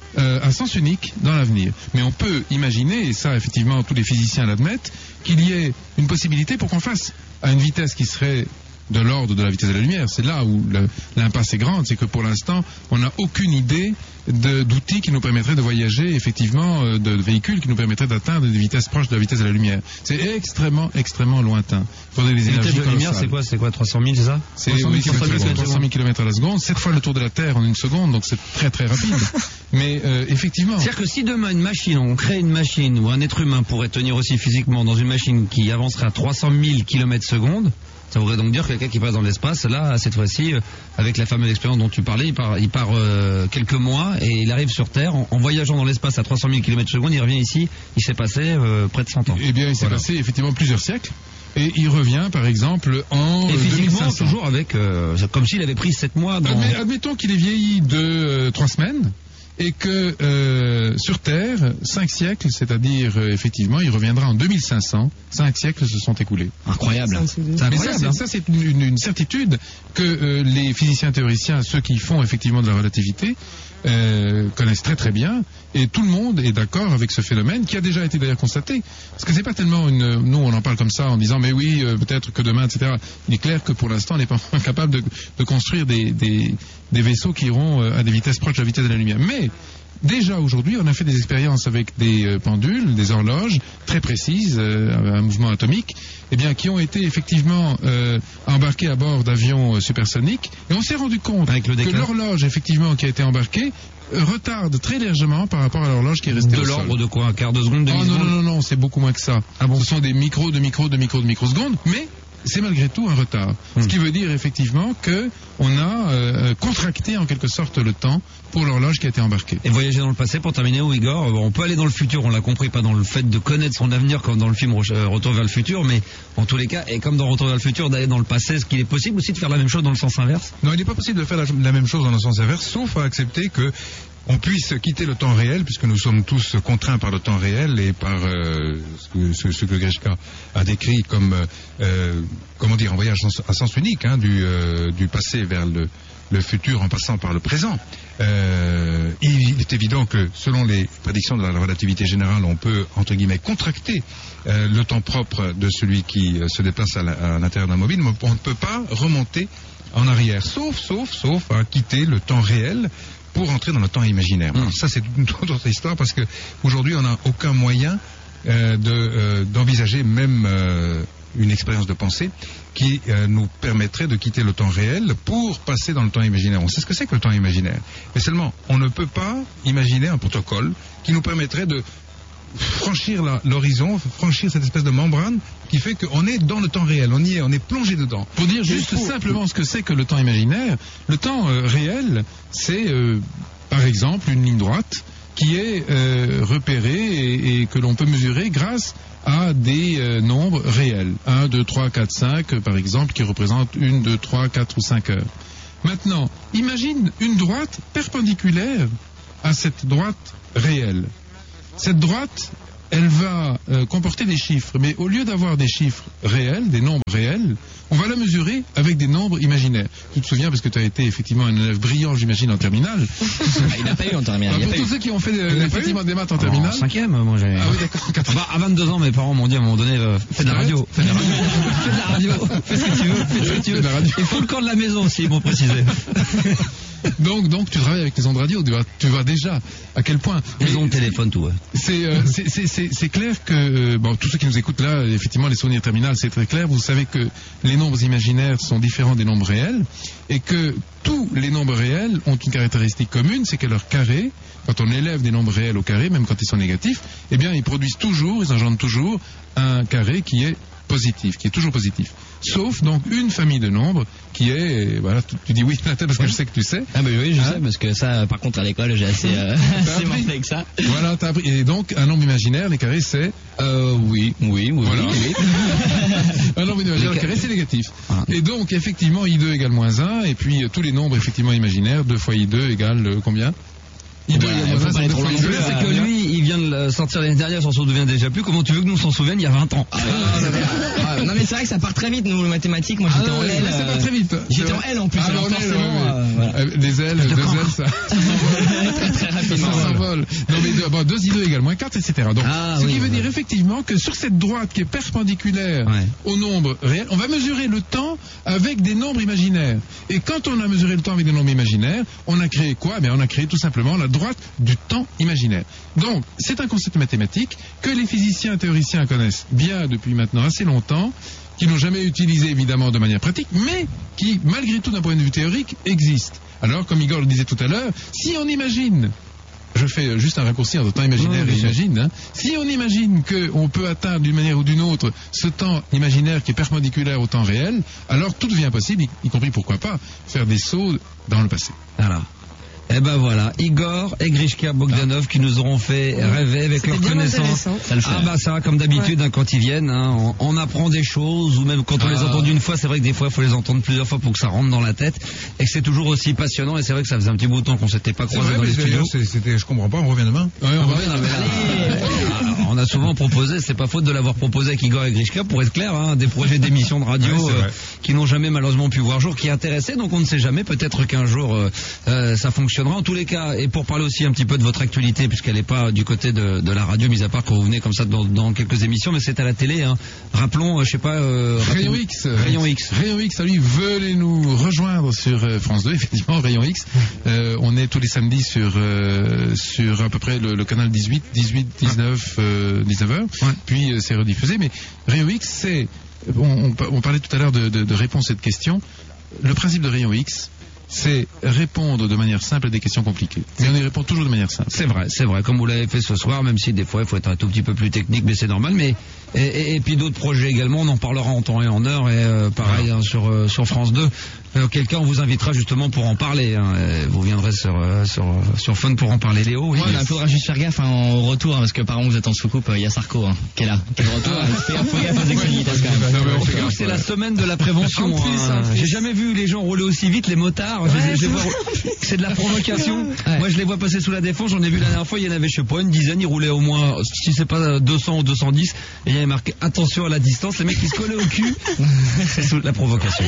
à sens unique dans l'avenir. Mais on peut imaginer, et ça effectivement tous les physiciens l'admettent, qu'il y ait une possibilité pour qu'on fasse à une vitesse qui serait de l'ordre de la vitesse de la lumière. C'est là où l'impasse est grande, c'est que pour l'instant, on n'a aucune idée d'outils qui nous permettraient de voyager, effectivement, de véhicules qui nous permettraient d'atteindre des vitesses proches de la vitesse de la lumière. C'est extrêmement, extrêmement lointain. Il faudrait des énergies de la lumière, c'est quoi 300 000, c'est ça? C'est 300 000 km à la seconde, 7 fois le tour de la Terre en une seconde, donc c'est très très rapide. Mais effectivement... C'est-à-dire que si demain on crée une machine où un être humain pourrait tenir aussi physiquement dans une machine qui avancerait à 300 000 km secondes, ça voudrait donc dire que quelqu'un qui passe dans l'espace, là, cette fois-ci, avec la fameuse expérience dont tu parlais, il part quelques mois et il arrive sur Terre en voyageant dans l'espace à 300 000 km secondes, il revient ici, il s'est passé près de 100 ans. Eh bien, il s'est passé effectivement plusieurs siècles. Et il revient, par exemple, en 2500. Et physiquement, toujours avec, comme s'il avait pris 7 mois dans... Admettons qu'il ait vieilli de 3 semaines. Et que sur Terre, 5 siècles, c'est-à-dire effectivement, il reviendra en 2500. 5 siècles se sont écoulés. Incroyable. Mais ça, c'est une certitude que les physiciens théoriciens, ceux qui font effectivement de la relativité, connaissent très très bien. Et tout le monde est d'accord avec ce phénomène qui a déjà été d'ailleurs constaté. Parce que c'est pas tellement nous on en parle comme ça en disant mais oui, peut-être que demain, etc. Il est clair que pour l'instant on n'est pas capable de construire des vaisseaux qui iront à des vitesses proches de la vitesse de la lumière. Mais déjà aujourd'hui, on a fait des expériences avec des pendules, des horloges très précises, un mouvement atomique, qui ont été effectivement embarquées à bord d'avions supersoniques. Et on s'est rendu compte que l'horloge, effectivement, qui a été embarquée, retarde très légèrement par rapport à l'horloge qui est restée au sol. De l'ordre de quoi? Un quart de seconde, demi-seconde? Non, c'est beaucoup moins que ça. Ah bon? Ce sont des microsecondes, mais c'est malgré tout un retard. Ce qui veut dire effectivement que on a contracté en quelque sorte le temps pour l'horloge qui a été embarquée. Et voyager dans le passé, pour terminer, Igor, on peut aller dans le futur, on l'a compris, pas dans le fait de connaître son avenir comme dans le film Retour vers le futur, mais en tous les cas, et comme dans Retour vers le futur, d'aller dans le passé, est-ce qu'il est possible aussi de faire la même chose dans le sens inverse? Non, il n'est pas possible de faire la même chose dans le sens inverse, sauf à accepter que on puisse quitter le temps réel, puisque nous sommes tous contraints par le temps réel et par ce que Grishka a décrit comme, un voyage à sens unique, du passé vers le futur en passant par le présent. Il est évident que, selon les prédictions de la relativité générale, on peut, entre guillemets, contracter le temps propre de celui qui se déplace à l'intérieur d'un mobile, mais on ne peut pas remonter en arrière, sauf à quitter le temps réel pour entrer dans le temps imaginaire. Alors ça, c'est une toute autre histoire, parce que aujourd'hui, on n'a aucun moyen d'envisager même une expérience de pensée qui nous permettrait de quitter le temps réel pour passer dans le temps imaginaire. On sait ce que c'est que le temps imaginaire. Mais seulement, on ne peut pas imaginer un protocole qui nous permettrait de franchir l'horizon, franchir cette espèce de membrane qui fait qu'on est dans le temps réel, on y est, on est plongé dedans. Pour dire juste simplement ce que c'est que le temps imaginaire, le temps réel, c'est par exemple une ligne droite qui est repérée et que l'on peut mesurer grâce à des nombres réels. 1, 2, 3, 4, 5 par exemple, qui représentent 1, 2, 3, 4 ou 5 heures. Maintenant, imagine une droite perpendiculaire à cette droite réelle. Cette droite, elle va comporter des chiffres, mais au lieu d'avoir des chiffres réels, des nombres réels, on va la mesurer avec des nombres imaginaires. Tu te souviens, parce que tu as été effectivement un élève brillant, j'imagine, en terminale. Il n'a pas eu en terminale. Pour tous ceux qui ont fait effectivement des maths en terminale. En 5e, moi j'ai... Ah oui, d'accord. À 22 ans, mes parents m'ont dit à un moment donné, fais de la radio. Fais de la radio. Fais ce que tu veux. Fais ce que tu veux. Il faut le corps de la maison aussi, ils m'ont précisé. Donc tu travailles avec les ondes radio, tu vois déjà à quel point. Les ondes téléphone, tout. Ouais. C'est clair que tous ceux qui nous écoutent là, effectivement, les souvenirs terminales, c'est très clair. Vous savez que les nombres imaginaires sont différents des nombres réels et que tous les nombres réels ont une caractéristique commune, c'est que leur carré, quand on élève des nombres réels au carré, même quand ils sont négatifs, eh bien ils produisent toujours, ils engendrent toujours un carré qui est positif, qui est toujours positif. Sauf donc une famille de nombres qui est, voilà, tu dis oui Nathan parce que je sais que tu sais. Ah ben oui, je sais, parce que ça, par contre à l'école j'ai assez morflé avec ça. Voilà, t'as appris. Et donc un nombre imaginaire, les carrés c'est oui. Voilà. Oui. Un nombre imaginaire, le carré c'est négatif. Voilà. Et donc effectivement I2 égale -1 et puis tous les nombres effectivement imaginaires, 2 fois I2 égale combien? C'est que lui, il vient de sortir l'année dernière, s'en souvient déjà plus. Comment tu veux que nous s'en souvienne il y a 20 ans? Non mais c'est vrai que ça part très vite, nous, les mathématiques. Moi j'étais en L. Ça part très vite. J'étais en L en plus. Alors forcément. Des ailes, 2 ailes, ça. Très rapidement. Ça s'envole. Non mais 2 I2 égale -4, etc. Donc, ce qui veut dire effectivement que sur cette droite qui est perpendiculaire au nombre réel, on va mesurer le temps avec des nombres imaginaires. Et quand on a mesuré le temps avec des nombres imaginaires, on a créé quoi? On a créé tout simplement la droite du temps imaginaire. Donc, c'est un concept mathématique que les physiciens et théoriciens connaissent bien depuis maintenant assez longtemps, qui n'ont jamais utilisé évidemment de manière pratique, mais qui, malgré tout d'un point de vue théorique, existent. Alors, comme Igor le disait tout à l'heure, si on imagine, je fais juste un raccourci entre temps imaginaire et imagine, si on imagine qu'on peut atteindre d'une manière ou d'une autre ce temps imaginaire qui est perpendiculaire au temps réel, alors tout devient possible, y compris pourquoi pas faire des sauts dans le passé. Voilà. Eh ben voilà, Igor et Grishka Bogdanov qui nous auront fait rêver avec leur connaissance. Ça, comme d'habitude, quand ils viennent, on apprend des choses, ou même quand on les entend d'une fois, c'est vrai que des fois il faut les entendre plusieurs fois pour que ça rentre dans la tête, et que c'est toujours aussi passionnant, et c'est vrai que ça faisait un petit bout de temps qu'on s'était pas croisés dans les studios. Je comprends pas, on revient demain. On a souvent proposé, c'est pas faute de l'avoir proposé avec Igor et Grishka, pour être clair, des projets d'émissions de radio qui n'ont jamais malheureusement pu voir jour, qui intéressaient, donc on ne sait jamais, peut-être qu'un jour ça fonctionne. En tous les cas, et pour parler aussi un petit peu de votre actualité, puisqu'elle n'est pas du côté de la radio, mis à part quand vous venez comme ça dans quelques émissions, mais c'est à la télé. Rappelons, je sais pas... Rayon X. Rayon X, salut, venez nous rejoindre sur France 2, effectivement, Rayon X. On est tous les samedis sur à peu près le canal 18, 19h, puis c'est rediffusé. Mais Rayon X, c'est... On parlait tout à l'heure de réponse et de questions. Le principe de Rayon X, c'est répondre de manière simple à des questions compliquées. Mais on y répond toujours de manière simple. C'est vrai, comme vous l'avez fait ce soir, même si des fois il faut être un tout petit peu plus technique, mais c'est normal. Mais et puis d'autres projets également, on en parlera en temps et en heure, et pareil sur France 2. Quelqu'un on vous invitera justement pour en parler. Vous viendrez sur Fun pour en parler, Léo. Oui, il faudra juste faire gaffe au retour, parce que par exemple vous êtes en soucoupe, il y a Sarko qui est là, qui est de retour. Faut gaffe aux extrémités quand même. C'est la semaine de la prévention. J'ai jamais vu les gens rouler aussi vite, les motards. C'est de la provocation. Moi je les vois passer sous la défense, j'en ai vu la dernière fois, il y en avait je sais pas une dizaine, ils roulaient au moins, si c'est pas 200 ou 210, et il y avait marqué attention à la distance, les mecs qui se collaient au cul. C'est la provocation.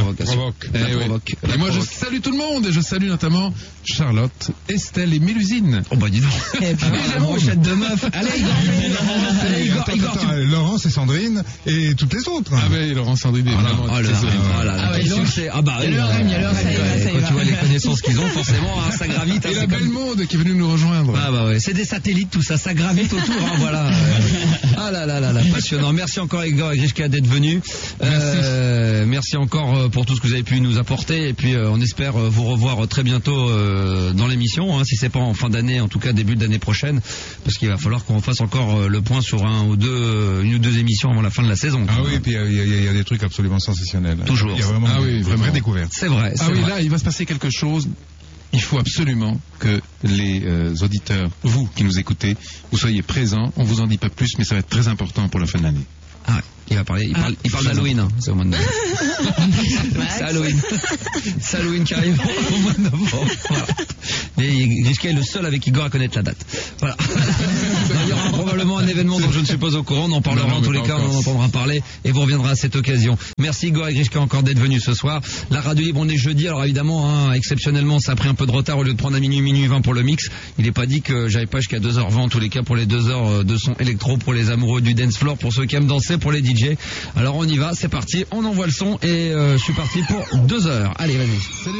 Et moi je salue tout le monde, et je salue notamment Charlotte, Estelle et Mélusine. Oh bah dis donc. Et puis la brochette de meuf. Allez Igor, Laurence et Sandrine et toutes les autres. Ah mais Laurent Sandrine, évidemment. Ah ouais, succès. Ah bah, il y a l'heure, quand tu vois les connaissances qu'ils ont, forcément, hein, ça gravite. Et la belle monde qui est venue nous rejoindre. Ah bah ouais, c'est des satellites tout ça, ça gravite autour, hein, voilà. Ah là, passionnant. Merci encore Igor et Grishka d'être venus. Merci encore pour tout ce que vous avez pu nous apporter, et puis on espère vous revoir très bientôt dans l'émission, hein, si c'est pas en fin d'année, en tout cas début d'année prochaine, parce qu'il va falloir qu'on fasse encore le point sur une ou deux émissions avant la fin de la saison. Ah oui, et puis il y a des trucs absolument sensationnels. Toujours. Il y a vraiment une vraie découverte. C'est vrai. Ah oui, là, il va se passer quelque chose. Il faut absolument que les auditeurs, vous qui nous écoutez, vous soyez présents. On vous en dit pas plus, mais ça va être très important pour la fin de l'année. Ah, il va parler. Il parle d'Halloween. Hein, c'est au mois de novembre. C'est Halloween. C'est Halloween qui arrive au mois de novembre. Voilà. Et Grishka est le seul avec Igor à connaître la date. Voilà. Il y aura probablement un événement dont je ne suis pas au courant. On en parlera en tous les cas. On en entendra parler et vous reviendra à cette occasion. Merci Igor et Grishka encore d'être venus ce soir. La radio libre, on est jeudi. Alors évidemment, hein, exceptionnellement, ça a pris un peu de retard. Au lieu de prendre à minuit 20 pour le mix, il n'est pas dit que j'avais pas jusqu'à 2h20 en tous les cas pour les 2 heures de son électro, pour les amoureux du dance floor, pour ceux qui aiment danser, pour les DJ. Alors on y va, c'est parti, on envoie le son et je suis parti pour 2 heures. Allez, vas-y. Salut.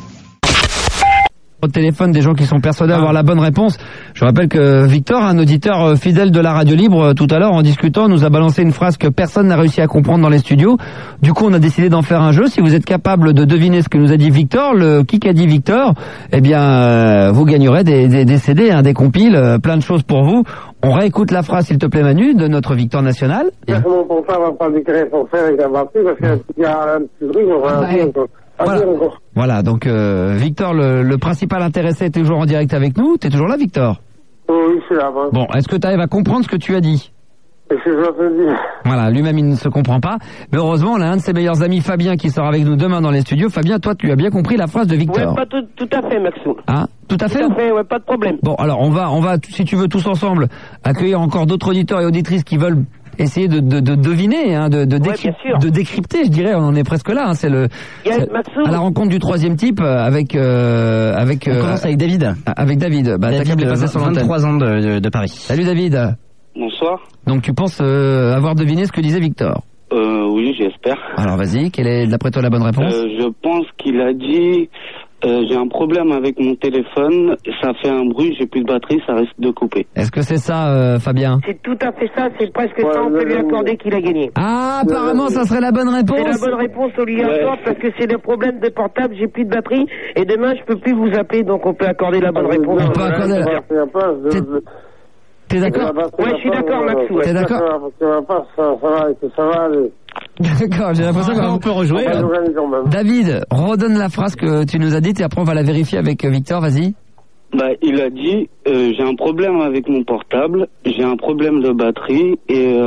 Au téléphone des gens qui sont persuadés d'avoir la bonne réponse. Je rappelle que Victor, un auditeur fidèle de la radio libre, tout à l'heure en discutant, nous a balancé une phrase que personne n'a réussi à comprendre dans les studios. Du coup, on a décidé d'en faire un jeu. Si vous êtes capable de deviner ce que nous a dit Victor, le qui a dit Victor, eh bien, vous gagnerez des CD, hein, des compiles, plein de choses pour vous. On réécoute la phrase, s'il te plaît, Manu, de notre Victor national. Mon portable va pas déclarer son frère avec la batterie parce qu'il y a un petit truc, on va Voilà, donc Victor, le principal intéressé est toujours en direct avec nous. T'es toujours là, Victor? Oui, je suis là. Bon, est-ce que tu arrives à comprendre ce que tu as dit? Est-ce que je dois te dire? Voilà, lui-même il ne se comprend pas. Mais heureusement, on a un de ses meilleurs amis, Fabien, qui sera avec nous demain dans les studios. Fabien, toi, tu as bien compris la phrase de Victor? Ouais, pas tout à fait, Maxou. Ah, tout à fait? Tout à fait, ouais, pas de problème. Bon, alors on va, si tu veux, tous ensemble, accueillir encore d'autres auditeurs et auditrices qui veulent essayer de deviner, hein, de décrypter, je dirais. On en est presque là. Hein, c'est à la rencontre du troisième type avec. On commence avec David. Avec David. Bah, David, t'as qu'à passer sur l'antenne. 23 ans de Paris. Salut David. Bonsoir. Donc tu penses avoir deviné ce que disait Victor? Oui, j'espère. Alors vas-y, quelle est d'après toi la bonne réponse? Je pense qu'il a dit j'ai un problème avec mon téléphone, ça fait un bruit, j'ai plus de batterie, ça risque de couper. Est-ce que c'est ça, Fabien? C'est tout à fait ça, c'est presque ça, on peut lui accorder qu'il a gagné. Ah, apparemment ça serait la bonne réponse. C'est la bonne réponse, on lui accorde parce que c'est le problème de portable, j'ai plus de batterie et demain je peux plus vous appeler, donc on peut accorder la bonne réponse. On peut accorder T'es d'accord? Ouais, je suis d'accord, Maxou. T'es d'accord? Ça va aller. D'accord, j'ai l'impression qu'on peut rejouer. David, redonne la phrase que tu nous as dite et après on va la vérifier avec Victor, vas-y. Bah, il a dit j'ai un problème avec mon portable, j'ai un problème de batterie et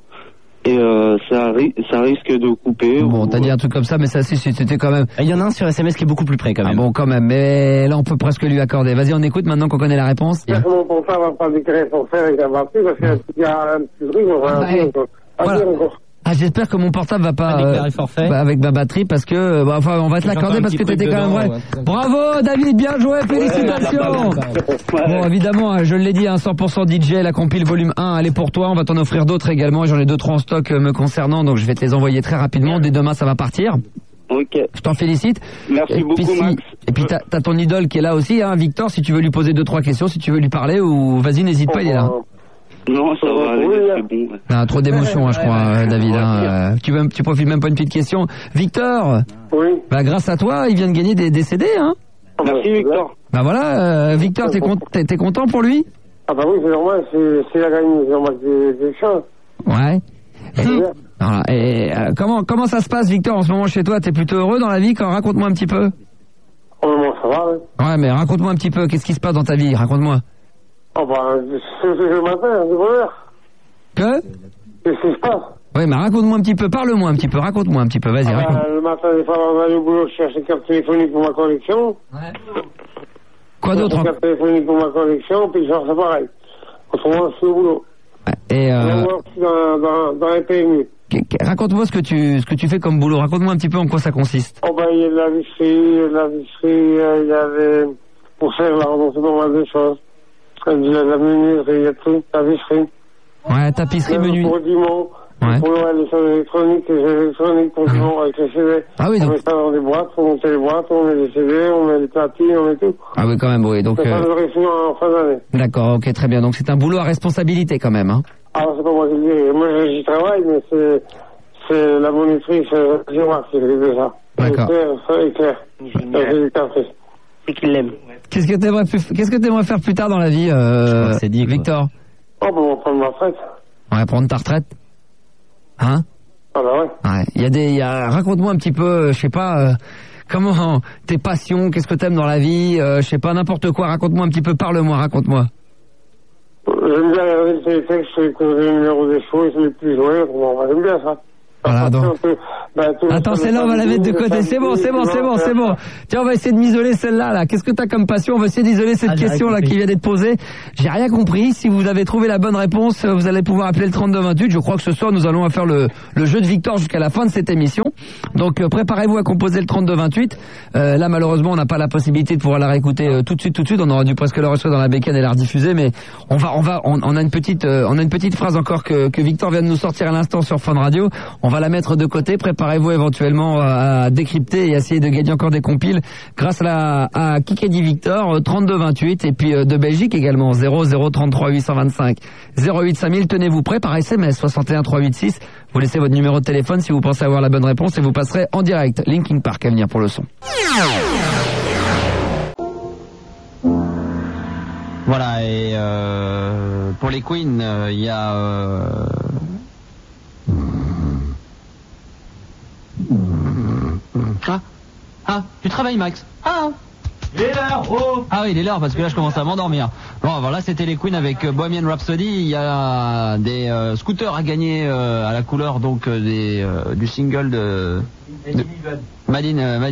ça risque de couper. Bon, t'as dit un truc comme ça, mais ça, c'était quand même. Il y en a un sur SMS qui est beaucoup plus près, quand même. Ah bon, quand même, mais là, on peut presque lui accorder. Vas-y, on écoute maintenant qu'on connaît la réponse. Mon portable va pas déclarer son frère avec la batterie parce qu'il y a un petit truc, on va Ah, j'espère que mon portable va pas avec ma batterie parce que enfin on va te l'accorder parce que t'étais quand même vrai. Bravo David, bien joué, félicitations. Bon, évidemment, je l'ai dit, 100% DJ, la compile volume 1, elle est pour toi, on va t'en offrir d'autres également, j'en ai 2-3 en stock me concernant, donc je vais te les envoyer très rapidement, dès demain ça va partir. Ok. Je t'en félicite. Merci beaucoup, Max. Et puis t'as ton idole qui est là aussi, hein, Victor, si tu veux lui poser 2-3 questions, si tu veux lui parler, ou vas-y, n'hésite pas, il est là. Non, ça va aller, c'est bon. Ah, trop d'émotion, je crois, David. Hein. Tu profites même pas une petite question. Victor. Oui. Bah, grâce à toi, il vient de gagner des CD, hein. Merci, Victor. Bah voilà, Victor, t'es content pour lui? Ah bah oui, c'est normal, c'est la gagne, c'est normal, c'est chance. Ouais. Voilà. Et comment ça se passe, Victor, en ce moment chez toi? T'es plutôt heureux dans la vie? Raconte-moi un petit peu. Au moment, ça va, Ouais, mais raconte-moi un petit peu. Qu'est-ce qui se passe dans ta vie? Raconte-moi. Oh bah, c'est le matin, c'est bonheur. Que? Qu'est-ce qui se passe? Oui, mais raconte-moi un petit peu, parle-moi un petit peu, raconte-moi un petit peu, vas-y, raconte. Le matin, des fois, on va aller au boulot, je cherche une carte téléphonique pour ma connexion. Ouais. Quoi d'autre? Une carte téléphonique pour ma connexion, puis genre, c'est pareil. Autrement, je suis au boulot. Et dans les PMU. Raconte-moi ce que tu fais comme boulot, raconte-moi un petit peu en quoi ça consiste. Oh ben, il y a de la visserie, il y a des... pour faire la remboursement, pas mal de choses. Il y a de la menuiserie, il y a tout, la visserie. Ouais, tapisserie, menu. Ouais. Pour les choses électroniques, les jeux électroniques pour jouer avec les CD. Ah oui, donc. On met ça dans des boîtes, on monte les boîtes, on met les CD, on met les platines, on met tout. Ah oui, quand même, oui. Donc, ça devrait finir en fin d'année. D'accord, ok, très bien. Donc c'est un boulot à responsabilité quand même, hein. Ah, c'est pas moi qui le dis. Moi, j'y travaille, mais c'est la monitrice, c'est moi qui le dis ça. D'accord. C'est clair. C'est du café. C'est qu'il l'aime. Qu'est-ce que t'aimerais faire plus tard dans la vie, c'est dit, Victor? Oh, bon, on prend ma retraite. Ouais, prendre ta retraite. Hein? Ah bah ouais. Ouais. Raconte-moi un petit peu, je sais pas, comment tes passions, qu'est-ce que t'aimes dans la vie, je sais pas, n'importe quoi. Raconte-moi un petit peu, parle-moi, raconte-moi. J'aime bien regarder le télétexte, écouter les numéros des shows, je l'ai plus joué. Bon, j'aime bien ça. Voilà, donc. Attends, celle-là, on va la mettre de côté. C'est bon. Tiens, on va essayer de m'isoler celle-là, là. Qu'est-ce que t'as comme passion? On va essayer d'isoler cette question-là qui vient d'être posée. J'ai rien compris. Si vous avez trouvé la bonne réponse, vous allez pouvoir appeler le 3228. Je crois que ce soir, nous allons faire le jeu de Victor jusqu'à la fin de cette émission. Donc, préparez-vous à composer le 3228. Là, malheureusement, on n'a pas la possibilité de pouvoir la réécouter tout de suite. On aurait dû presque l'enregistrer dans la bécane et la rediffuser, mais on a une petite phrase encore que Victor vient de nous sortir à l'instant sur Fun Radio. On va la mettre de côté. Préparez-vous éventuellement à décrypter et essayer de gagner encore des compiles grâce à Kikedi Victor 3228 et puis de Belgique également 0033 825 08 5000. Tenez-vous prêts par SMS 61 386. Vous laissez votre numéro de téléphone si vous pensez avoir la bonne réponse et vous passerez en direct. Linkin Park à venir pour le son. Voilà, et pour les Queen, il y a... Ah, tu travailles, Max? Ah, il est l'heure, oh. Ah oui, il est l'heure, parce que là je commence à m'endormir. Bon, voilà, c'était les Queen avec Bohemian Rhapsody. Il y a des scooters à gagner à la couleur donc du single de Made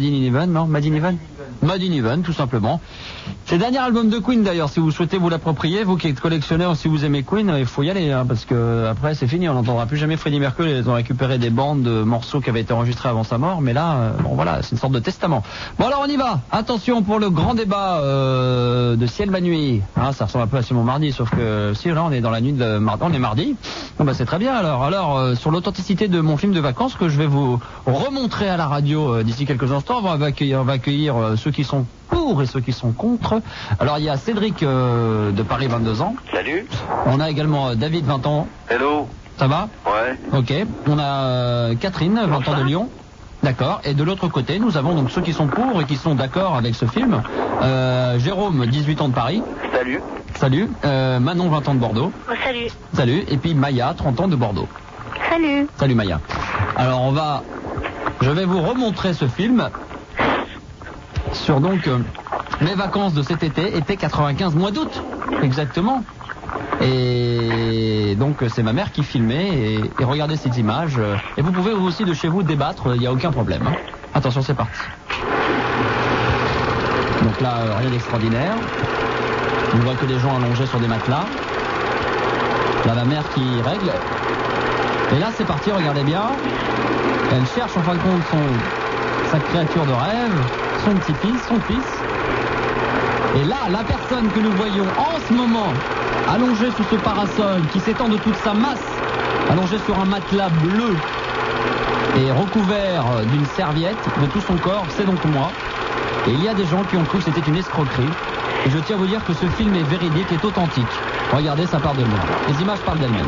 in Heaven, tout simplement. C'est le dernier album de Queen d'ailleurs, si vous souhaitez vous l'approprier, vous qui êtes collectionneur, si vous aimez Queen, il faut y aller, hein, parce que après c'est fini, on n'entendra plus jamais Freddie Mercury. Ils ont récupéré des bandes de morceaux qui avaient été enregistrés avant sa mort, mais là, bon voilà, c'est une sorte de testament. Bon alors on y va, attention pour le grand débat de Ciel ma nuit. Hein, ça ressemble un peu à Simon Mardi, sauf que si là on est dans la nuit de mardi, on est mardi, bon, bah, c'est très bien alors. Alors sur l'authenticité de mon film de vacances que je vais vous remontrer à la radio d'ici quelques instants, on va accueillir ceux qui sont pour et ceux qui sont contre. Alors il y a Cédric de Paris, 22 ans. Salut. On a également David, 20 ans. Hello. Ça va? Ouais. Ok. On a Catherine, 20 ans de Lyon. D'accord. Et de l'autre côté, nous avons donc ceux qui sont pour et qui sont d'accord avec ce film. Jérôme, 18 ans de Paris. Salut. Salut. Manon, 20 ans de Bordeaux. Oh, salut. Salut. Et puis Maya, 30 ans de Bordeaux. Salut. Salut Maya. Alors je vais vous remontrer ce film sur donc mes vacances de cet été 95, mois d'août, exactement. Et donc c'est ma mère qui filmait et regardez cette image. Et vous pouvez vous aussi de chez vous débattre, il n'y a aucun problème. Hein. Attention, c'est parti. Donc là, rien d'extraordinaire. On voit que des gens allongés sur des matelas. Là, la mère qui règle. Et là, c'est parti, regardez bien. Elle cherche en fin de compte sa créature de rêve, son petit-fils, son fils. Et là, la personne que nous voyons en ce moment, allongée sous ce parasol, qui s'étend de toute sa masse, allongée sur un matelas bleu et recouvert d'une serviette de tout son corps, c'est donc moi. Et il y a des gens qui ont cru que c'était une escroquerie. Et je tiens à vous dire que ce film est véridique, est authentique. Regardez, ça part de moi. Les images parlent d'elles-mêmes.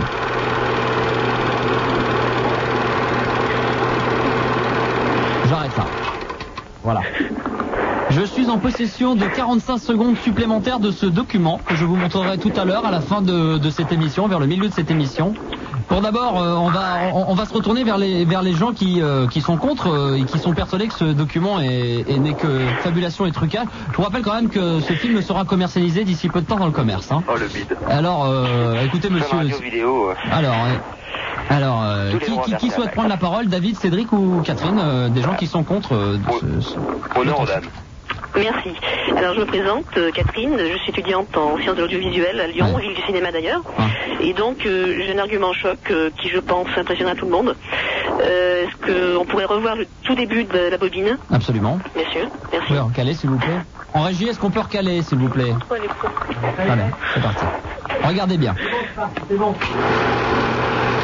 J'arrête là. Voilà. Je suis en possession de 45 secondes supplémentaires de ce document que je vous montrerai tout à l'heure à la fin de cette émission, vers le milieu de cette émission. Pour d'abord, on va se retourner vers les gens qui sont contre et qui sont persuadés que ce document n'est que fabulation et trucage. Je vous rappelle quand même que ce film sera commercialisé d'ici peu de temps dans le commerce. Hein. Oh le bide. Alors, écoutez monsieur. Vidéo, Alors, qui souhaite prendre la parole, David, Cédric ou Catherine, des gens qui sont contre honneur aux dames. Merci. Alors je me présente, Catherine, je suis étudiante en sciences de l'audiovisuel à Lyon, ville du cinéma d'ailleurs. Et donc j'ai un argument choc qui je pense impressionnera tout le monde. Est-ce qu'on pourrait revoir le tout début de la bobine? Absolument. Bien sûr, merci. Vous pouvez recaler s'il vous plaît. En régie, est-ce qu'on peut recaler s'il vous plaît? Allez, c'est parti. Regardez bien. C'est bon.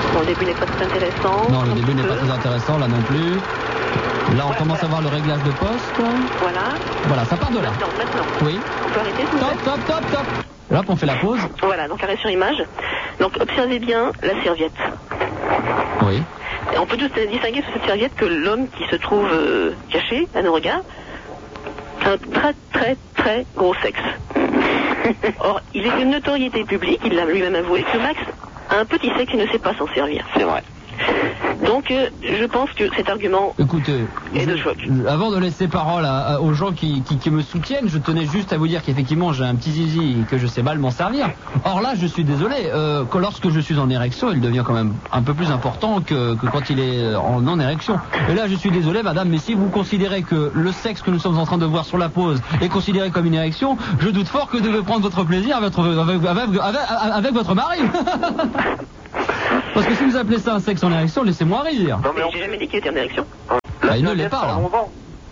Bon, le début n'est pas très intéressant. Non, le début n'est pas très intéressant, là non plus. Là, on commence à voir le réglage de poste. Voilà. Voilà, ça part de là. Maintenant. Oui. On peut arrêter, s'il vous plaît. Top. Là, on fait la pause. Voilà, donc arrêt sur image. Donc observez bien la serviette. Oui. Et on peut juste distinguer sur cette serviette que l'homme qui se trouve caché à nos regards a un très très très gros sexe. Or, il est une notoriété publique, il l'a lui-même avoué, que Max a un petit sexe et ne sait pas s'en servir. C'est vrai. Donc, je pense que cet argument Écoutez, est de choc. Avant de laisser parole aux gens qui me soutiennent, je tenais juste à vous dire qu'effectivement j'ai un petit zizi et que je sais mal m'en servir. Or là, je suis désolé, que lorsque je suis en érection, il devient quand même un peu plus important que quand il est en non-érection. Et là, je suis désolé, madame, mais si vous considérez que le sexe que nous sommes en train de voir sur la pause est considéré comme une érection, je doute fort que vous devez prendre votre plaisir avec votre mari. Parce que si vous appelez ça un sexe en érection, laissez-moi rire. Non, mais j'ai jamais dit qu'il était en érection. Bah, il ne l'est pas, là. Pardon ?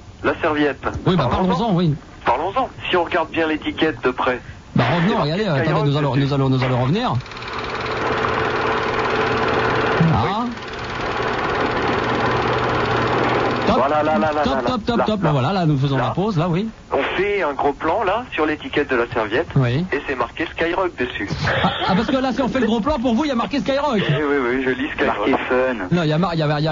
La serviette. Oui, bah parlons-en, oui. Parlons-en. Si on regarde bien l'étiquette de près. Bah revenons, regardez, attendez, nous allons revenir. Là. Top. Là, voilà, là, nous faisons la pause, là, oui. On fait un gros plan, là, sur l'étiquette de la serviette. Oui. Et c'est marqué Skyrock dessus. Ah, parce que là, si on fait le gros plan, pour vous, il y a marqué Skyrock. Oui, je lis Skyrock. Marqué Fun. Non, il y a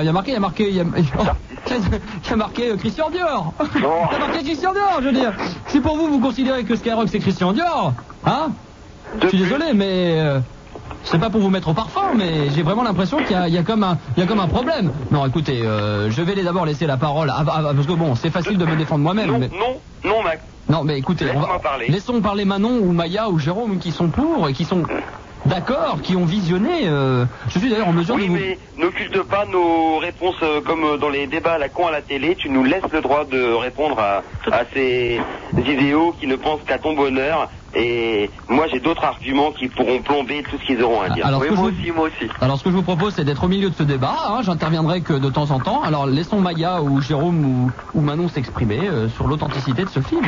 marqué Christian Dior. Il y a marqué Christian Dior, je veux dire. Si pour vous, vous considérez que Skyrock, c'est Christian Dior, hein? Je suis désolé, mais... c'est pas pour vous mettre au parfum, mais j'ai vraiment l'impression qu'il y a comme un problème. Non, écoutez, je vais d'abord laisser la parole, parce que bon, c'est facile de me défendre moi-même. Non, Max. Non, mais écoutez, laissons parler Manon ou Maya ou Jérôme qui sont pour et qui sont d'accord, qui ont visionné. Je suis d'ailleurs en mesure de vous... mais n'occulte pas nos réponses comme dans les débats à la con à la télé. Tu nous laisses le droit de répondre à ces idéaux qui ne pensent qu'à ton bonheur. Et moi j'ai d'autres arguments qui pourront plomber tout ce qu'ils auront à dire. Alors, moi aussi. Alors ce que je vous propose, c'est d'être au milieu de ce débat, hein, j'interviendrai que de temps en temps. Alors laissons Maya ou Jérôme ou Manon s'exprimer sur l'authenticité de ce film.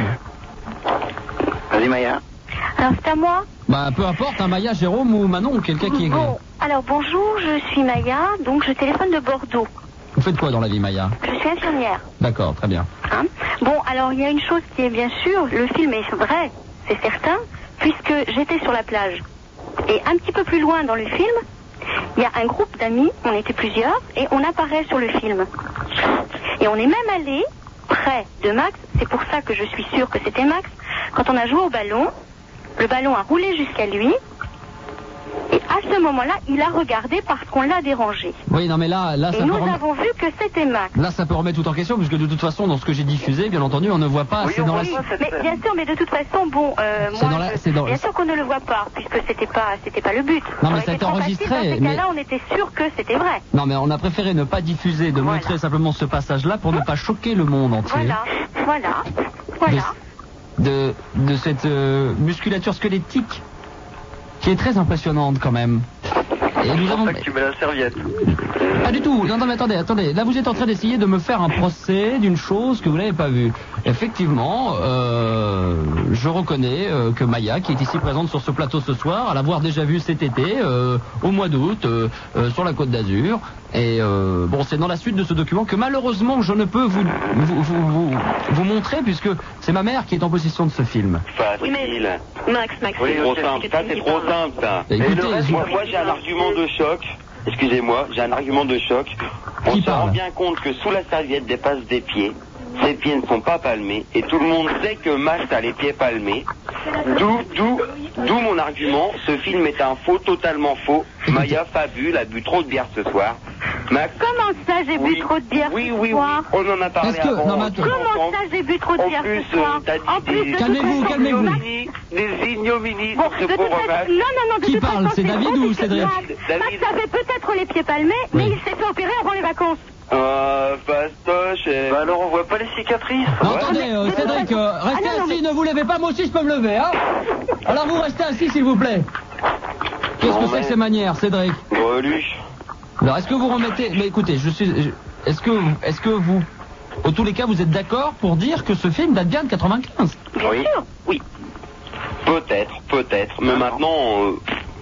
Vas-y Maya. Alors c'est à moi? Bah peu importe, hein, Maya, Jérôme ou Manon ou quelqu'un qui est... Bon, alors bonjour, je suis Maya, donc je téléphone de Bordeaux. Vous faites quoi dans la vie, Maya? Je suis infirmière. D'accord, très bien. Hein? Bon, alors il y a une chose qui est bien sûre, le film est vrai. C'est certain, puisque j'étais sur la plage. Et un petit peu plus loin dans le film, il y a un groupe d'amis, on était plusieurs, et on apparaît sur le film. Et on est même allé près de Max, c'est pour ça que je suis sûre que c'était Max, quand on a joué au ballon, le ballon a roulé jusqu'à lui, et à ce moment-là, il a regardé parce qu'on l'a dérangé. Oui, non mais là et ça nous peut avons vu que c'était Max. Là, ça peut remettre tout en question, puisque de toute façon, dans ce que j'ai diffusé, bien entendu, on ne voit pas. Oui, c'est dans la... mais bien sûr, mais de toute façon, bon, bien sûr qu'on ne le voit pas, puisque c'était pas le but. Non, mais ça a été enregistré. Dans ces cas-là, on était sûr que c'était vrai. Non, mais on a préféré ne pas diffuser, de montrer simplement ce passage-là pour ne pas choquer le monde entier. Voilà. De cette musculature squelettique qui est très impressionnante quand même. Et nous avons... que tu mets la serviette. Pas du tout. Non, mais attendez. Là, vous êtes en train d'essayer de me faire un procès d'une chose que vous n'avez pas vue. Effectivement, je reconnais que Maya, qui est ici présente sur ce plateau ce soir, à l'avoir déjà vu cet été, au mois d'août, sur la Côte d'Azur. Et bon, c'est dans la suite de ce document que malheureusement je ne peux vous montrer, puisque c'est ma mère qui est en possession de ce film. Oui, mais Max. Oui, trop simple. Ça, c'est trop simple, ça. Écoutez, moi, j'ai un argument de choc. Excusez-moi, j'ai un argument de choc. On se rend bien compte que sous la serviette dépasse des pieds. Ces pieds ne sont pas palmés. Et tout le monde sait que Max a les pieds palmés. D'où mon argument. Ce film est un faux, totalement faux. Maya Fabule a bu trop de bière ce soir. Max. Comment ça, j'ai bu trop de bière ce soir? On en a parlé avant. Comment ça, j'ai bu trop de bière ce soir? En plus, calmez-vous. Des ignominies bon, sur ce pauvre Max. Non, Qui parle? C'est David ou Cédric? Max avait peut-être les pieds palmés, mais il s'est fait opérer avant les vacances. Fastoche. Bah alors on voit pas les cicatrices. Non, attendez, Cédric, restez assis, ne vous levez pas, moi aussi je peux me lever, hein. Alors vous restez assis s'il vous plaît. Qu'est-ce que c'est que ces manières, Cédric? Greluche. Alors est-ce que vous remettez... Mais écoutez, est-ce que vous... En tous les cas, vous êtes d'accord pour dire que ce film date bien de 95? Oui. Peut-être. Mais maintenant...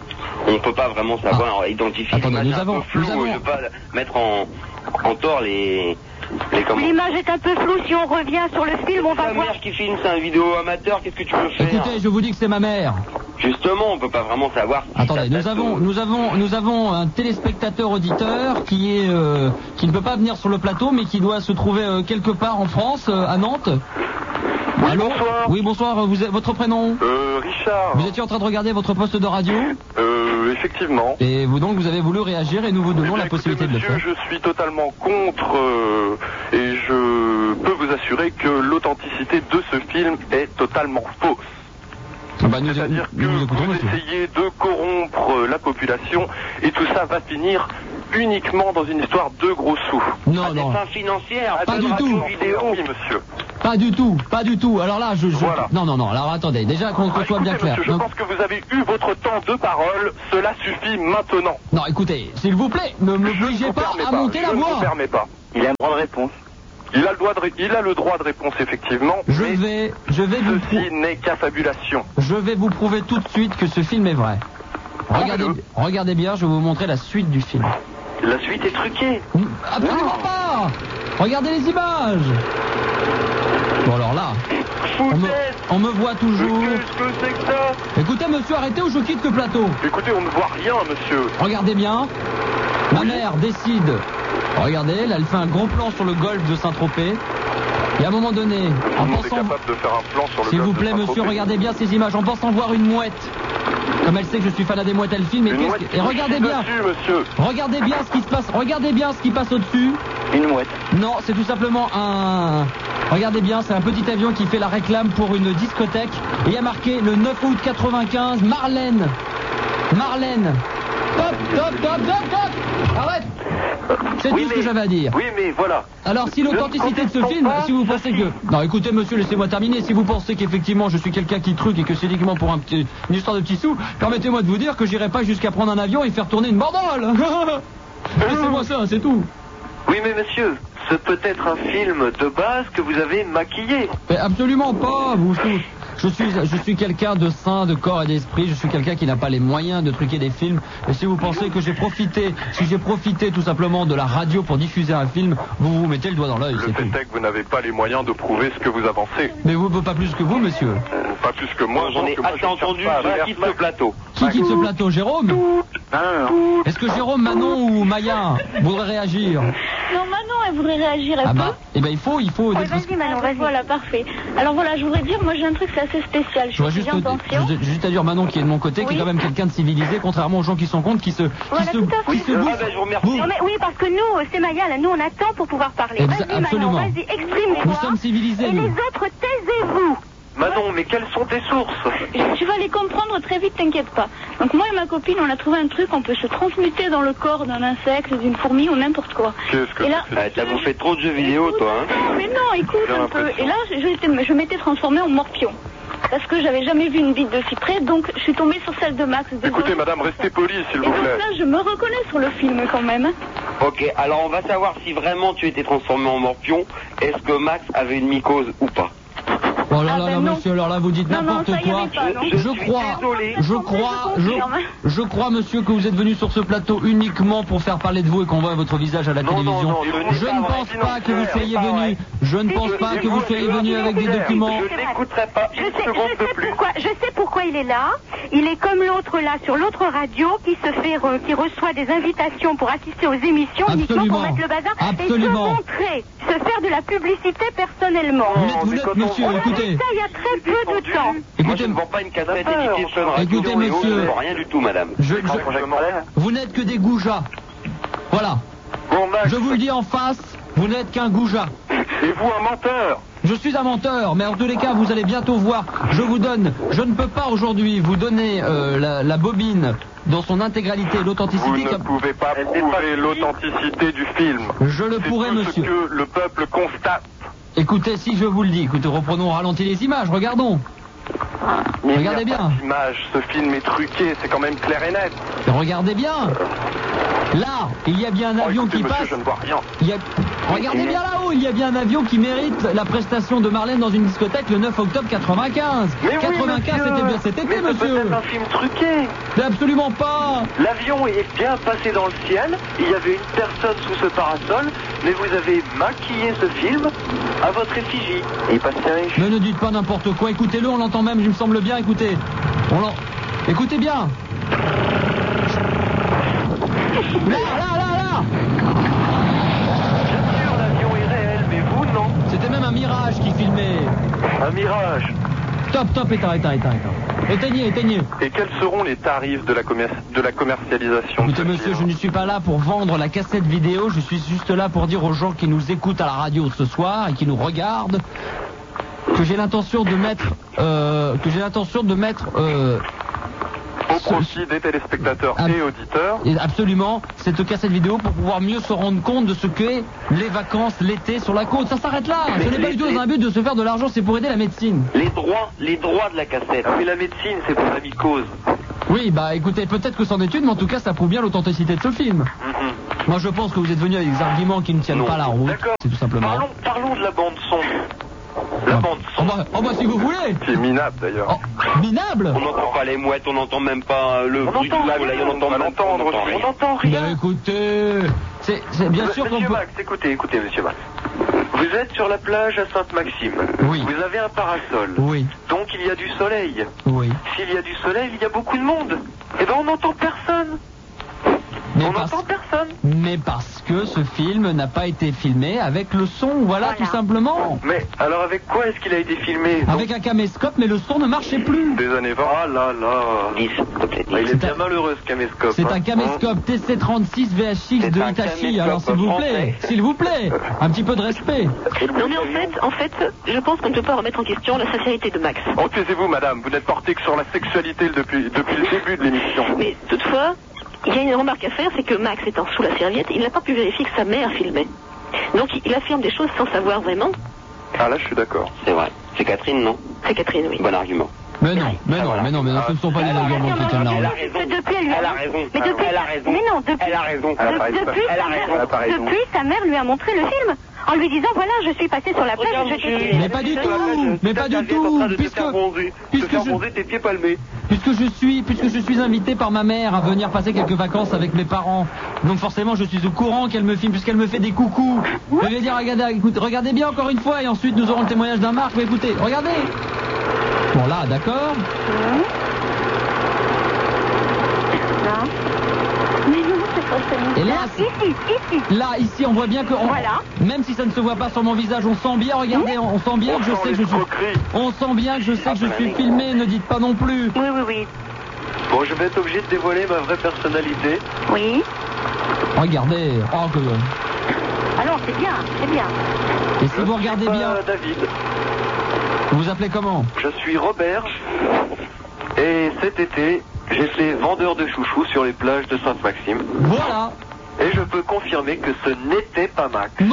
on peut pas vraiment savoir identifier. Attendez, nous avons... Je veux pas mettre en tort les L'image est un peu floue, si on revient sur le film, on va voir... Ma mère qui filme, c'est un vidéo amateur, qu'est-ce que tu veux faire? Écoutez, je vous dis que c'est ma mère. Justement, on peut pas vraiment savoir. Si attendez, nous avons un téléspectateur auditeur qui ne peut pas venir sur le plateau, mais qui doit se trouver quelque part en France, à Nantes. Oui, allô? bonsoir. Oui, bonsoir, votre prénom? Richard. Vous étiez en train de regarder votre poste de radio? Effectivement. Et vous avez voulu réagir et nous vous donnons la possibilité de le faire. Monsieur, je suis totalement contre et je peux vous assurer que l'authenticité de ce film est totalement fausse. C'est-à-dire que vous essayez de corrompre la population et tout ça va finir uniquement dans une histoire de gros sous. Non, non. Fin financière, pas du tout. Vidéo, oui, monsieur. Pas du tout. Alors là, Voilà. Non. Alors attendez, déjà qu'on soit bien clair. Monsieur, je pense que vous avez eu votre temps de parole. Cela suffit maintenant. Non, écoutez, s'il vous plaît, ne me obligez pas à monter la voix. Je ne vous permets pas. Il a un droit de réponse. Il a le droit de réponse, effectivement. Je vais vous ceci n'est qu'affabulation. Je vais vous prouver tout de suite que ce film est vrai. Regardez bien, je vais vous montrer la suite du film. La suite est truquée. Absolument pas. Regardez les images. Bon alors là, on me voit toujours. Qu'est-ce que c'est que ça? Écoutez monsieur, arrêtez ou je quitte le plateau. Écoutez, on ne voit rien monsieur. Regardez bien. Ma mère décide. Regardez, là elle fait un gros plan sur le golfe de Saint-Tropez. Et à un moment donné, en pensant... capable de faire un plan sur le s'il vous golfe de plaît monsieur, regardez bien ces images, en pensant voir une mouette. Comme elle sait que je suis fan des mouettes, elle filme. Et regardez bien. Monsieur. Regardez bien ce qui se passe. Regardez bien ce qui passe au-dessus. Une mouette. Non, c'est tout simplement un... Regardez bien, c'est un petit avion qui fait la réclame pour une discothèque. Et il y a marqué le 9 août 95, Marlène. Top. Arrête. C'est tout ce que j'avais à dire. Oui, mais voilà. Alors, si l'authenticité de ce film, si vous pensez que... Non, écoutez, monsieur, laissez-moi terminer. Si vous pensez qu'effectivement, je suis quelqu'un qui truque et que c'est uniquement pour une histoire de petits sous, permettez-moi de vous dire que j'irai pas jusqu'à prendre un avion et faire tourner une bordole. Laissez-moi ça, c'est tout. Oui, mais monsieur, ce peut être un film de base que vous avez maquillé. Mais absolument pas, vous tous. Je suis quelqu'un de sain, de corps et d'esprit. Je suis quelqu'un qui n'a pas les moyens de truquer des films. Et si vous pensez que j'ai profité tout simplement de la radio pour diffuser un film, vous vous mettez le doigt dans l'œil. Le fait est que vous n'avez pas les moyens de prouver ce que vous avancez. Mais vous, pas plus que vous, monsieur. Pas plus que moi. J'en ai assez entendu. Je quitte ce plateau. Qui quitte ce plateau, Jérôme? Non. Est-ce que Jérôme, Manon ou Maya voudraient réagir? Non, Manon, elle voudrait réagir un peu. Eh ben il faut. Vas-y, Manon, vas-y. Voilà, parfait. Alors voilà, je voudrais dire, moi j'ai un truc, c'est assez spécial. Je juste à dire Manon qui est de mon côté, qui est quand même quelqu'un de civilisé, contrairement aux gens qui sont contre, qui se bouffent. Oui, parce que nous, c'est Maya, là, nous on attend pour pouvoir parler. Vas-y, absolument. Manon, vas-y, exprime-toi. Nous sommes civilisés. Et les autres, taisez-vous. Manon, mais quelles sont tes sources? Tu vas les comprendre très vite, t'inquiète pas. Donc moi et ma copine, on a trouvé un truc, on peut se transmuter dans le corps d'un insecte, d'une fourmi ou n'importe quoi. Qu'est-ce que t'as bouffé trop de jeux vidéo, toi, hein? Mais non, écoute un peu. Et là, je m'étais transformée en morpion. Parce que j'avais jamais vu une bite de si près, donc je suis tombée sur celle de Max. Écoutez, madame, restez polie, s'il vous plaît. Là, je me reconnais sur le film quand même. Ok, alors on va savoir si vraiment tu étais transformé en morpion. Est-ce que Max avait une mycose ou pas? Oh là là, monsieur, alors là vous dites n'importe quoi. Je crois, monsieur, que vous êtes venu sur ce plateau uniquement pour faire parler de vous et qu'on voit votre visage à la télévision. Je ne pense pas que vous soyez venu. Je ne pense pas que vous soyez venu avec des documents. Je n'écouterai pas une seconde de plus. Je sais pourquoi il est là. Il est comme l'autre là sur l'autre radio qui reçoit des invitations pour assister aux émissions uniquement pour mettre le bazar et se montrer, se faire de la publicité personnellement. Vous n'êtes, monsieur, écoutez. Ça, il y a très peu de temps. Moi, je ne vends pas une cassette éditée sur une radio. Écoutez, monsieur. Je ne vends rien du tout, madame. Vous n'êtes que des goujats. Voilà. Je vous le dis en face, vous n'êtes qu'un goujat. Et vous, un menteur? Je suis un menteur, mais en tous les cas, vous allez bientôt voir. Je ne peux pas aujourd'hui vous donner la bobine dans son intégralité, l'authenticité. Vous ne pouvez pas prouver l'authenticité du film. Je le pourrai, monsieur. C'est ce que le peuple constate. Écoutez, si je vous le dis, reprenons au ralenti les images, regardons. Mais regardez bien. Ce film est truqué, c'est quand même clair et net. Regardez bien. Là, il y a bien un avion qui passe. Je ne vois rien. Regardez bien là-haut, il y a bien un avion qui mérite la prestation de Marlène dans une discothèque le 9 octobre 95. Mais oui, 95, c'était bien cet été, mais monsieur. C'est un film truqué. Mais absolument pas. L'avion est bien passé dans le ciel, il y avait une personne sous ce parasol, mais vous avez maquillé ce film à votre effigie. Et il passait riche. Mais ne dites pas n'importe quoi, écoutez-le, on l'entend même, il me semble bien, écoutez. Écoutez bien. Là. Bien sûr, l'avion est réel, mais vous, non. C'était même un mirage qui filmait. Un mirage. Stop, éteins. Éteignez. Et quels seront les tarifs de la commercialisation? Écoutez, monsieur, je ne suis pas là pour vendre la cassette vidéo, je suis juste là pour dire aux gens qui nous écoutent à la radio ce soir et qui nous regardent que j'ai l'intention de mettre au profit des téléspectateurs et auditeurs. Et absolument, cette cassette vidéo pour pouvoir mieux se rendre compte de ce qu'est les vacances l'été sur la côte. Ça s'arrête là. Ce n'est pas du tout dans un but de se faire de l'argent, c'est pour aider la médecine. Les droits de la cassette. Mais la médecine, c'est pour la mycose. Oui, bah écoutez, peut-être que c'en est une, mais en tout cas, ça prouve bien l'authenticité de ce film. Moi, je pense que vous êtes venu avec des arguments qui ne tiennent pas la route. D'accord. C'est tout simplement. Parlons de la bande son. La bande son. Oh bah si vous voulez. C'est minable d'ailleurs. Minable. On n'entend pas les mouettes, on n'entend même pas le bruit du soleil, on n'entend rien. Mais écoutez, c'est bien sûr qu'on peut... Monsieur Max, écoutez, monsieur Max. Vous êtes sur la plage à Sainte-Maxime. Oui. Vous avez un parasol. Oui. Donc il y a du soleil. Oui. S'il y a du soleil, il y a beaucoup de monde. Eh ben on n'entend personne. N'entend personne. Mais parce que ce film n'a pas été filmé avec le son, voilà. Tout simplement. Mais alors avec quoi est-ce qu'il a été filmé? Avec un caméscope, mais le son ne marchait plus. Des années 20. Ah là là. Il est bien malheureux ce caméscope. C'est un caméscope TC36 VHX de Hitachi, alors s'il vous plaît, un petit peu de respect. Non mais en fait, je pense qu'on ne peut pas remettre en question la sincérité de Max. Oh, taisez-vous madame, vous n'êtes porté que sur la sexualité depuis le début de l'émission. Mais toutefois, il y a une remarque à faire, c'est que Max étant sous la serviette, il n'a pas pu vérifier que sa mère filmait. Donc il affirme des choses sans savoir vraiment. Ah là, je suis d'accord. C'est vrai. C'est Catherine, non? C'est Catherine, oui. Bon argument. Mais non, ce ne sont pas les arguments qui tiennent la route. Elle a raison. Mais non, depuis, sa mère lui a montré le film. En lui disant, voilà, je suis passé sur la plage, Mais pas du tout, puisque je suis invité par ma mère à venir passer quelques vacances avec mes parents. Donc forcément, je suis au courant qu'elle me filme, puisqu'elle me fait des coucous. Je vais dire, regardez bien encore une fois, et ensuite nous aurons le témoignage d'un Marc. Mais écoutez, regardez. Bon là, d'accord. Et là, ici, on voit bien que, même si ça ne se voit pas sur mon visage, on sent bien, regardez, on sent bien que je sais que je suis filmé, ne dites pas non plus. Oui. Bon, je vais être obligé de dévoiler ma vraie personnalité. Oui. Regardez, Alors, c'est bien. Et si vous regardez bien... David. Vous vous appelez comment? Je suis Robert, et cet été... j'étais vendeur de chouchous sur les plages de Sainte-Maxime. Voilà. Et je peux confirmer que ce n'était pas Max. Non.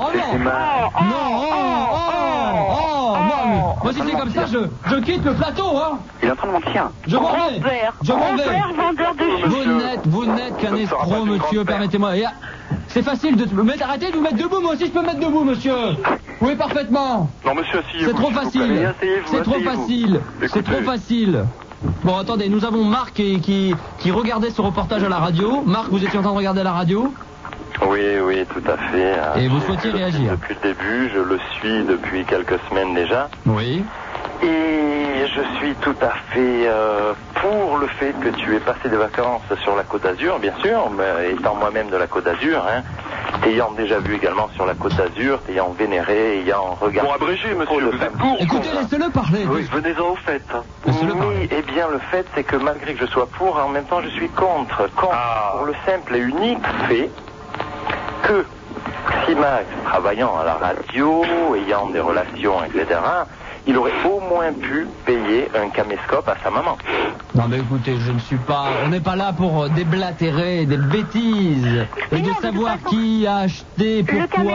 Moi, si c'est comme ça, je quitte le plateau, hein. Il est en train de mentir. Je m'en vais. Vendeur de chouchous. Vous n'êtes qu'un escroc, monsieur, permettez-moi. C'est facile de me mettre... Arrêtez de vous mettre debout, moi aussi je peux me mettre debout, monsieur. Oui, parfaitement. Non, monsieur, asseyez-vous. C'est trop facile. C'est trop facile. Bon, attendez, nous avons Marc qui regardait ce reportage à la radio. Marc, vous étiez en train de regarder à la radio? Oui, tout à fait. Et vous souhaitiez réagir? Depuis le début, je le suis depuis quelques semaines déjà. Oui. Et je suis tout à fait pour le fait que tu aies passé des vacances sur la Côte d'Azur, bien sûr, mais étant moi-même de la Côte d'Azur, t'ayant déjà vu également sur la Côte d'Azur, t'ayant vénéré, ayant regardé... Bon, abrégé, monsieur, vous êtes pour. Écoutez, laissez-le parler. Oui, venez-en au fait. Oui, eh bien, le fait, c'est que malgré que je sois pour, en même temps, je suis contre. Pour le simple et unique fait que si Max, travaillant à la radio, ayant des relations, etc., il aurait au moins pu payer un caméscope à sa maman. Non mais écoutez, on n'est pas là pour déblatérer des bêtises et de savoir qui a acheté, pourquoi. Le caméscope,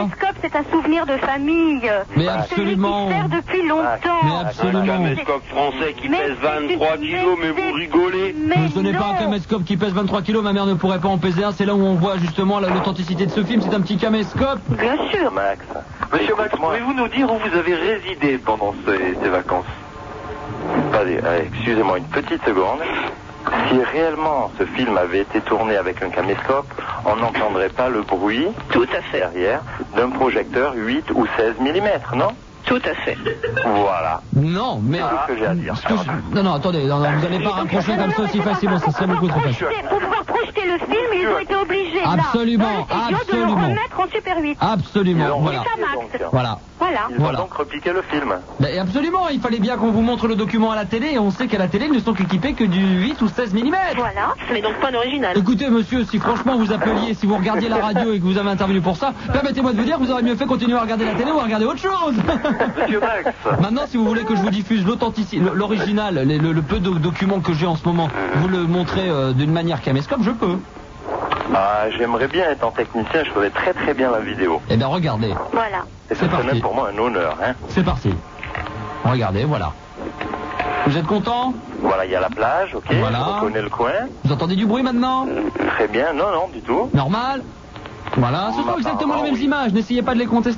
c'est un souvenir de famille. Mais absolument. Celui qui sert depuis longtemps. Mais absolument. Un caméscope français qui pèse 23 kilos, mais vous rigolez. Mais ce n'est pas un caméscope qui pèse 23 kilos, ma mère ne pourrait pas en peser un. C'est là où on voit justement l'authenticité de ce film. C'est un petit caméscope. Bien sûr. Max. Monsieur Max, pouvez-vous nous dire où vous avez résidé pendant ces vacances? Allez, excusez-moi une petite seconde. Si réellement ce film avait été tourné avec un caméscope, on n'entendrait pas le bruit tout à fait derrière d'un projecteur 8 ou 16 mm, non? Tout à fait. Voilà. Non, mais... C'est tout ce que j'ai à dire. Non, attendez, vous n'allez pas rapprocher comme ça aussi facilement, ça serait beaucoup trop facile. Pour pouvoir projeter le film, ils ont été obligés, absolument, là, de le remettre en Super 8. Absolument, voilà. Voilà. Ils ont donc repliqué le film. Mais absolument, il fallait bien qu'on vous montre le document à la télé, et on sait qu'à la télé, ils ne sont équipés que du 8 ou 16 mm. Voilà, mais donc pas d'original. Écoutez, monsieur, si franchement vous appeliez, si vous regardiez la radio et que vous avez intervenu pour ça, permettez-moi de vous dire que vous aurez mieux fait continuer à regarder la télé ou à regarder autre chose. Monsieur Max. Maintenant, si vous voulez que je vous diffuse l'authenticité, l'original, le peu de documents que j'ai en ce moment, vous le montrez d'une manière caméscope, je peux. Ah, j'aimerais bien être en technicien, je ferais très très bien la vidéo. Eh bien, regardez. Voilà. Et ce serait même pour moi un honneur, hein. C'est parti. Regardez, voilà. Vous êtes content? Voilà, il y a la plage, ok, voilà. Je reconnais le coin. Vous entendez du bruit maintenant? Très bien, non, du tout. Normal? Voilà, ce sont exactement les mêmes images, n'essayez pas de les contester.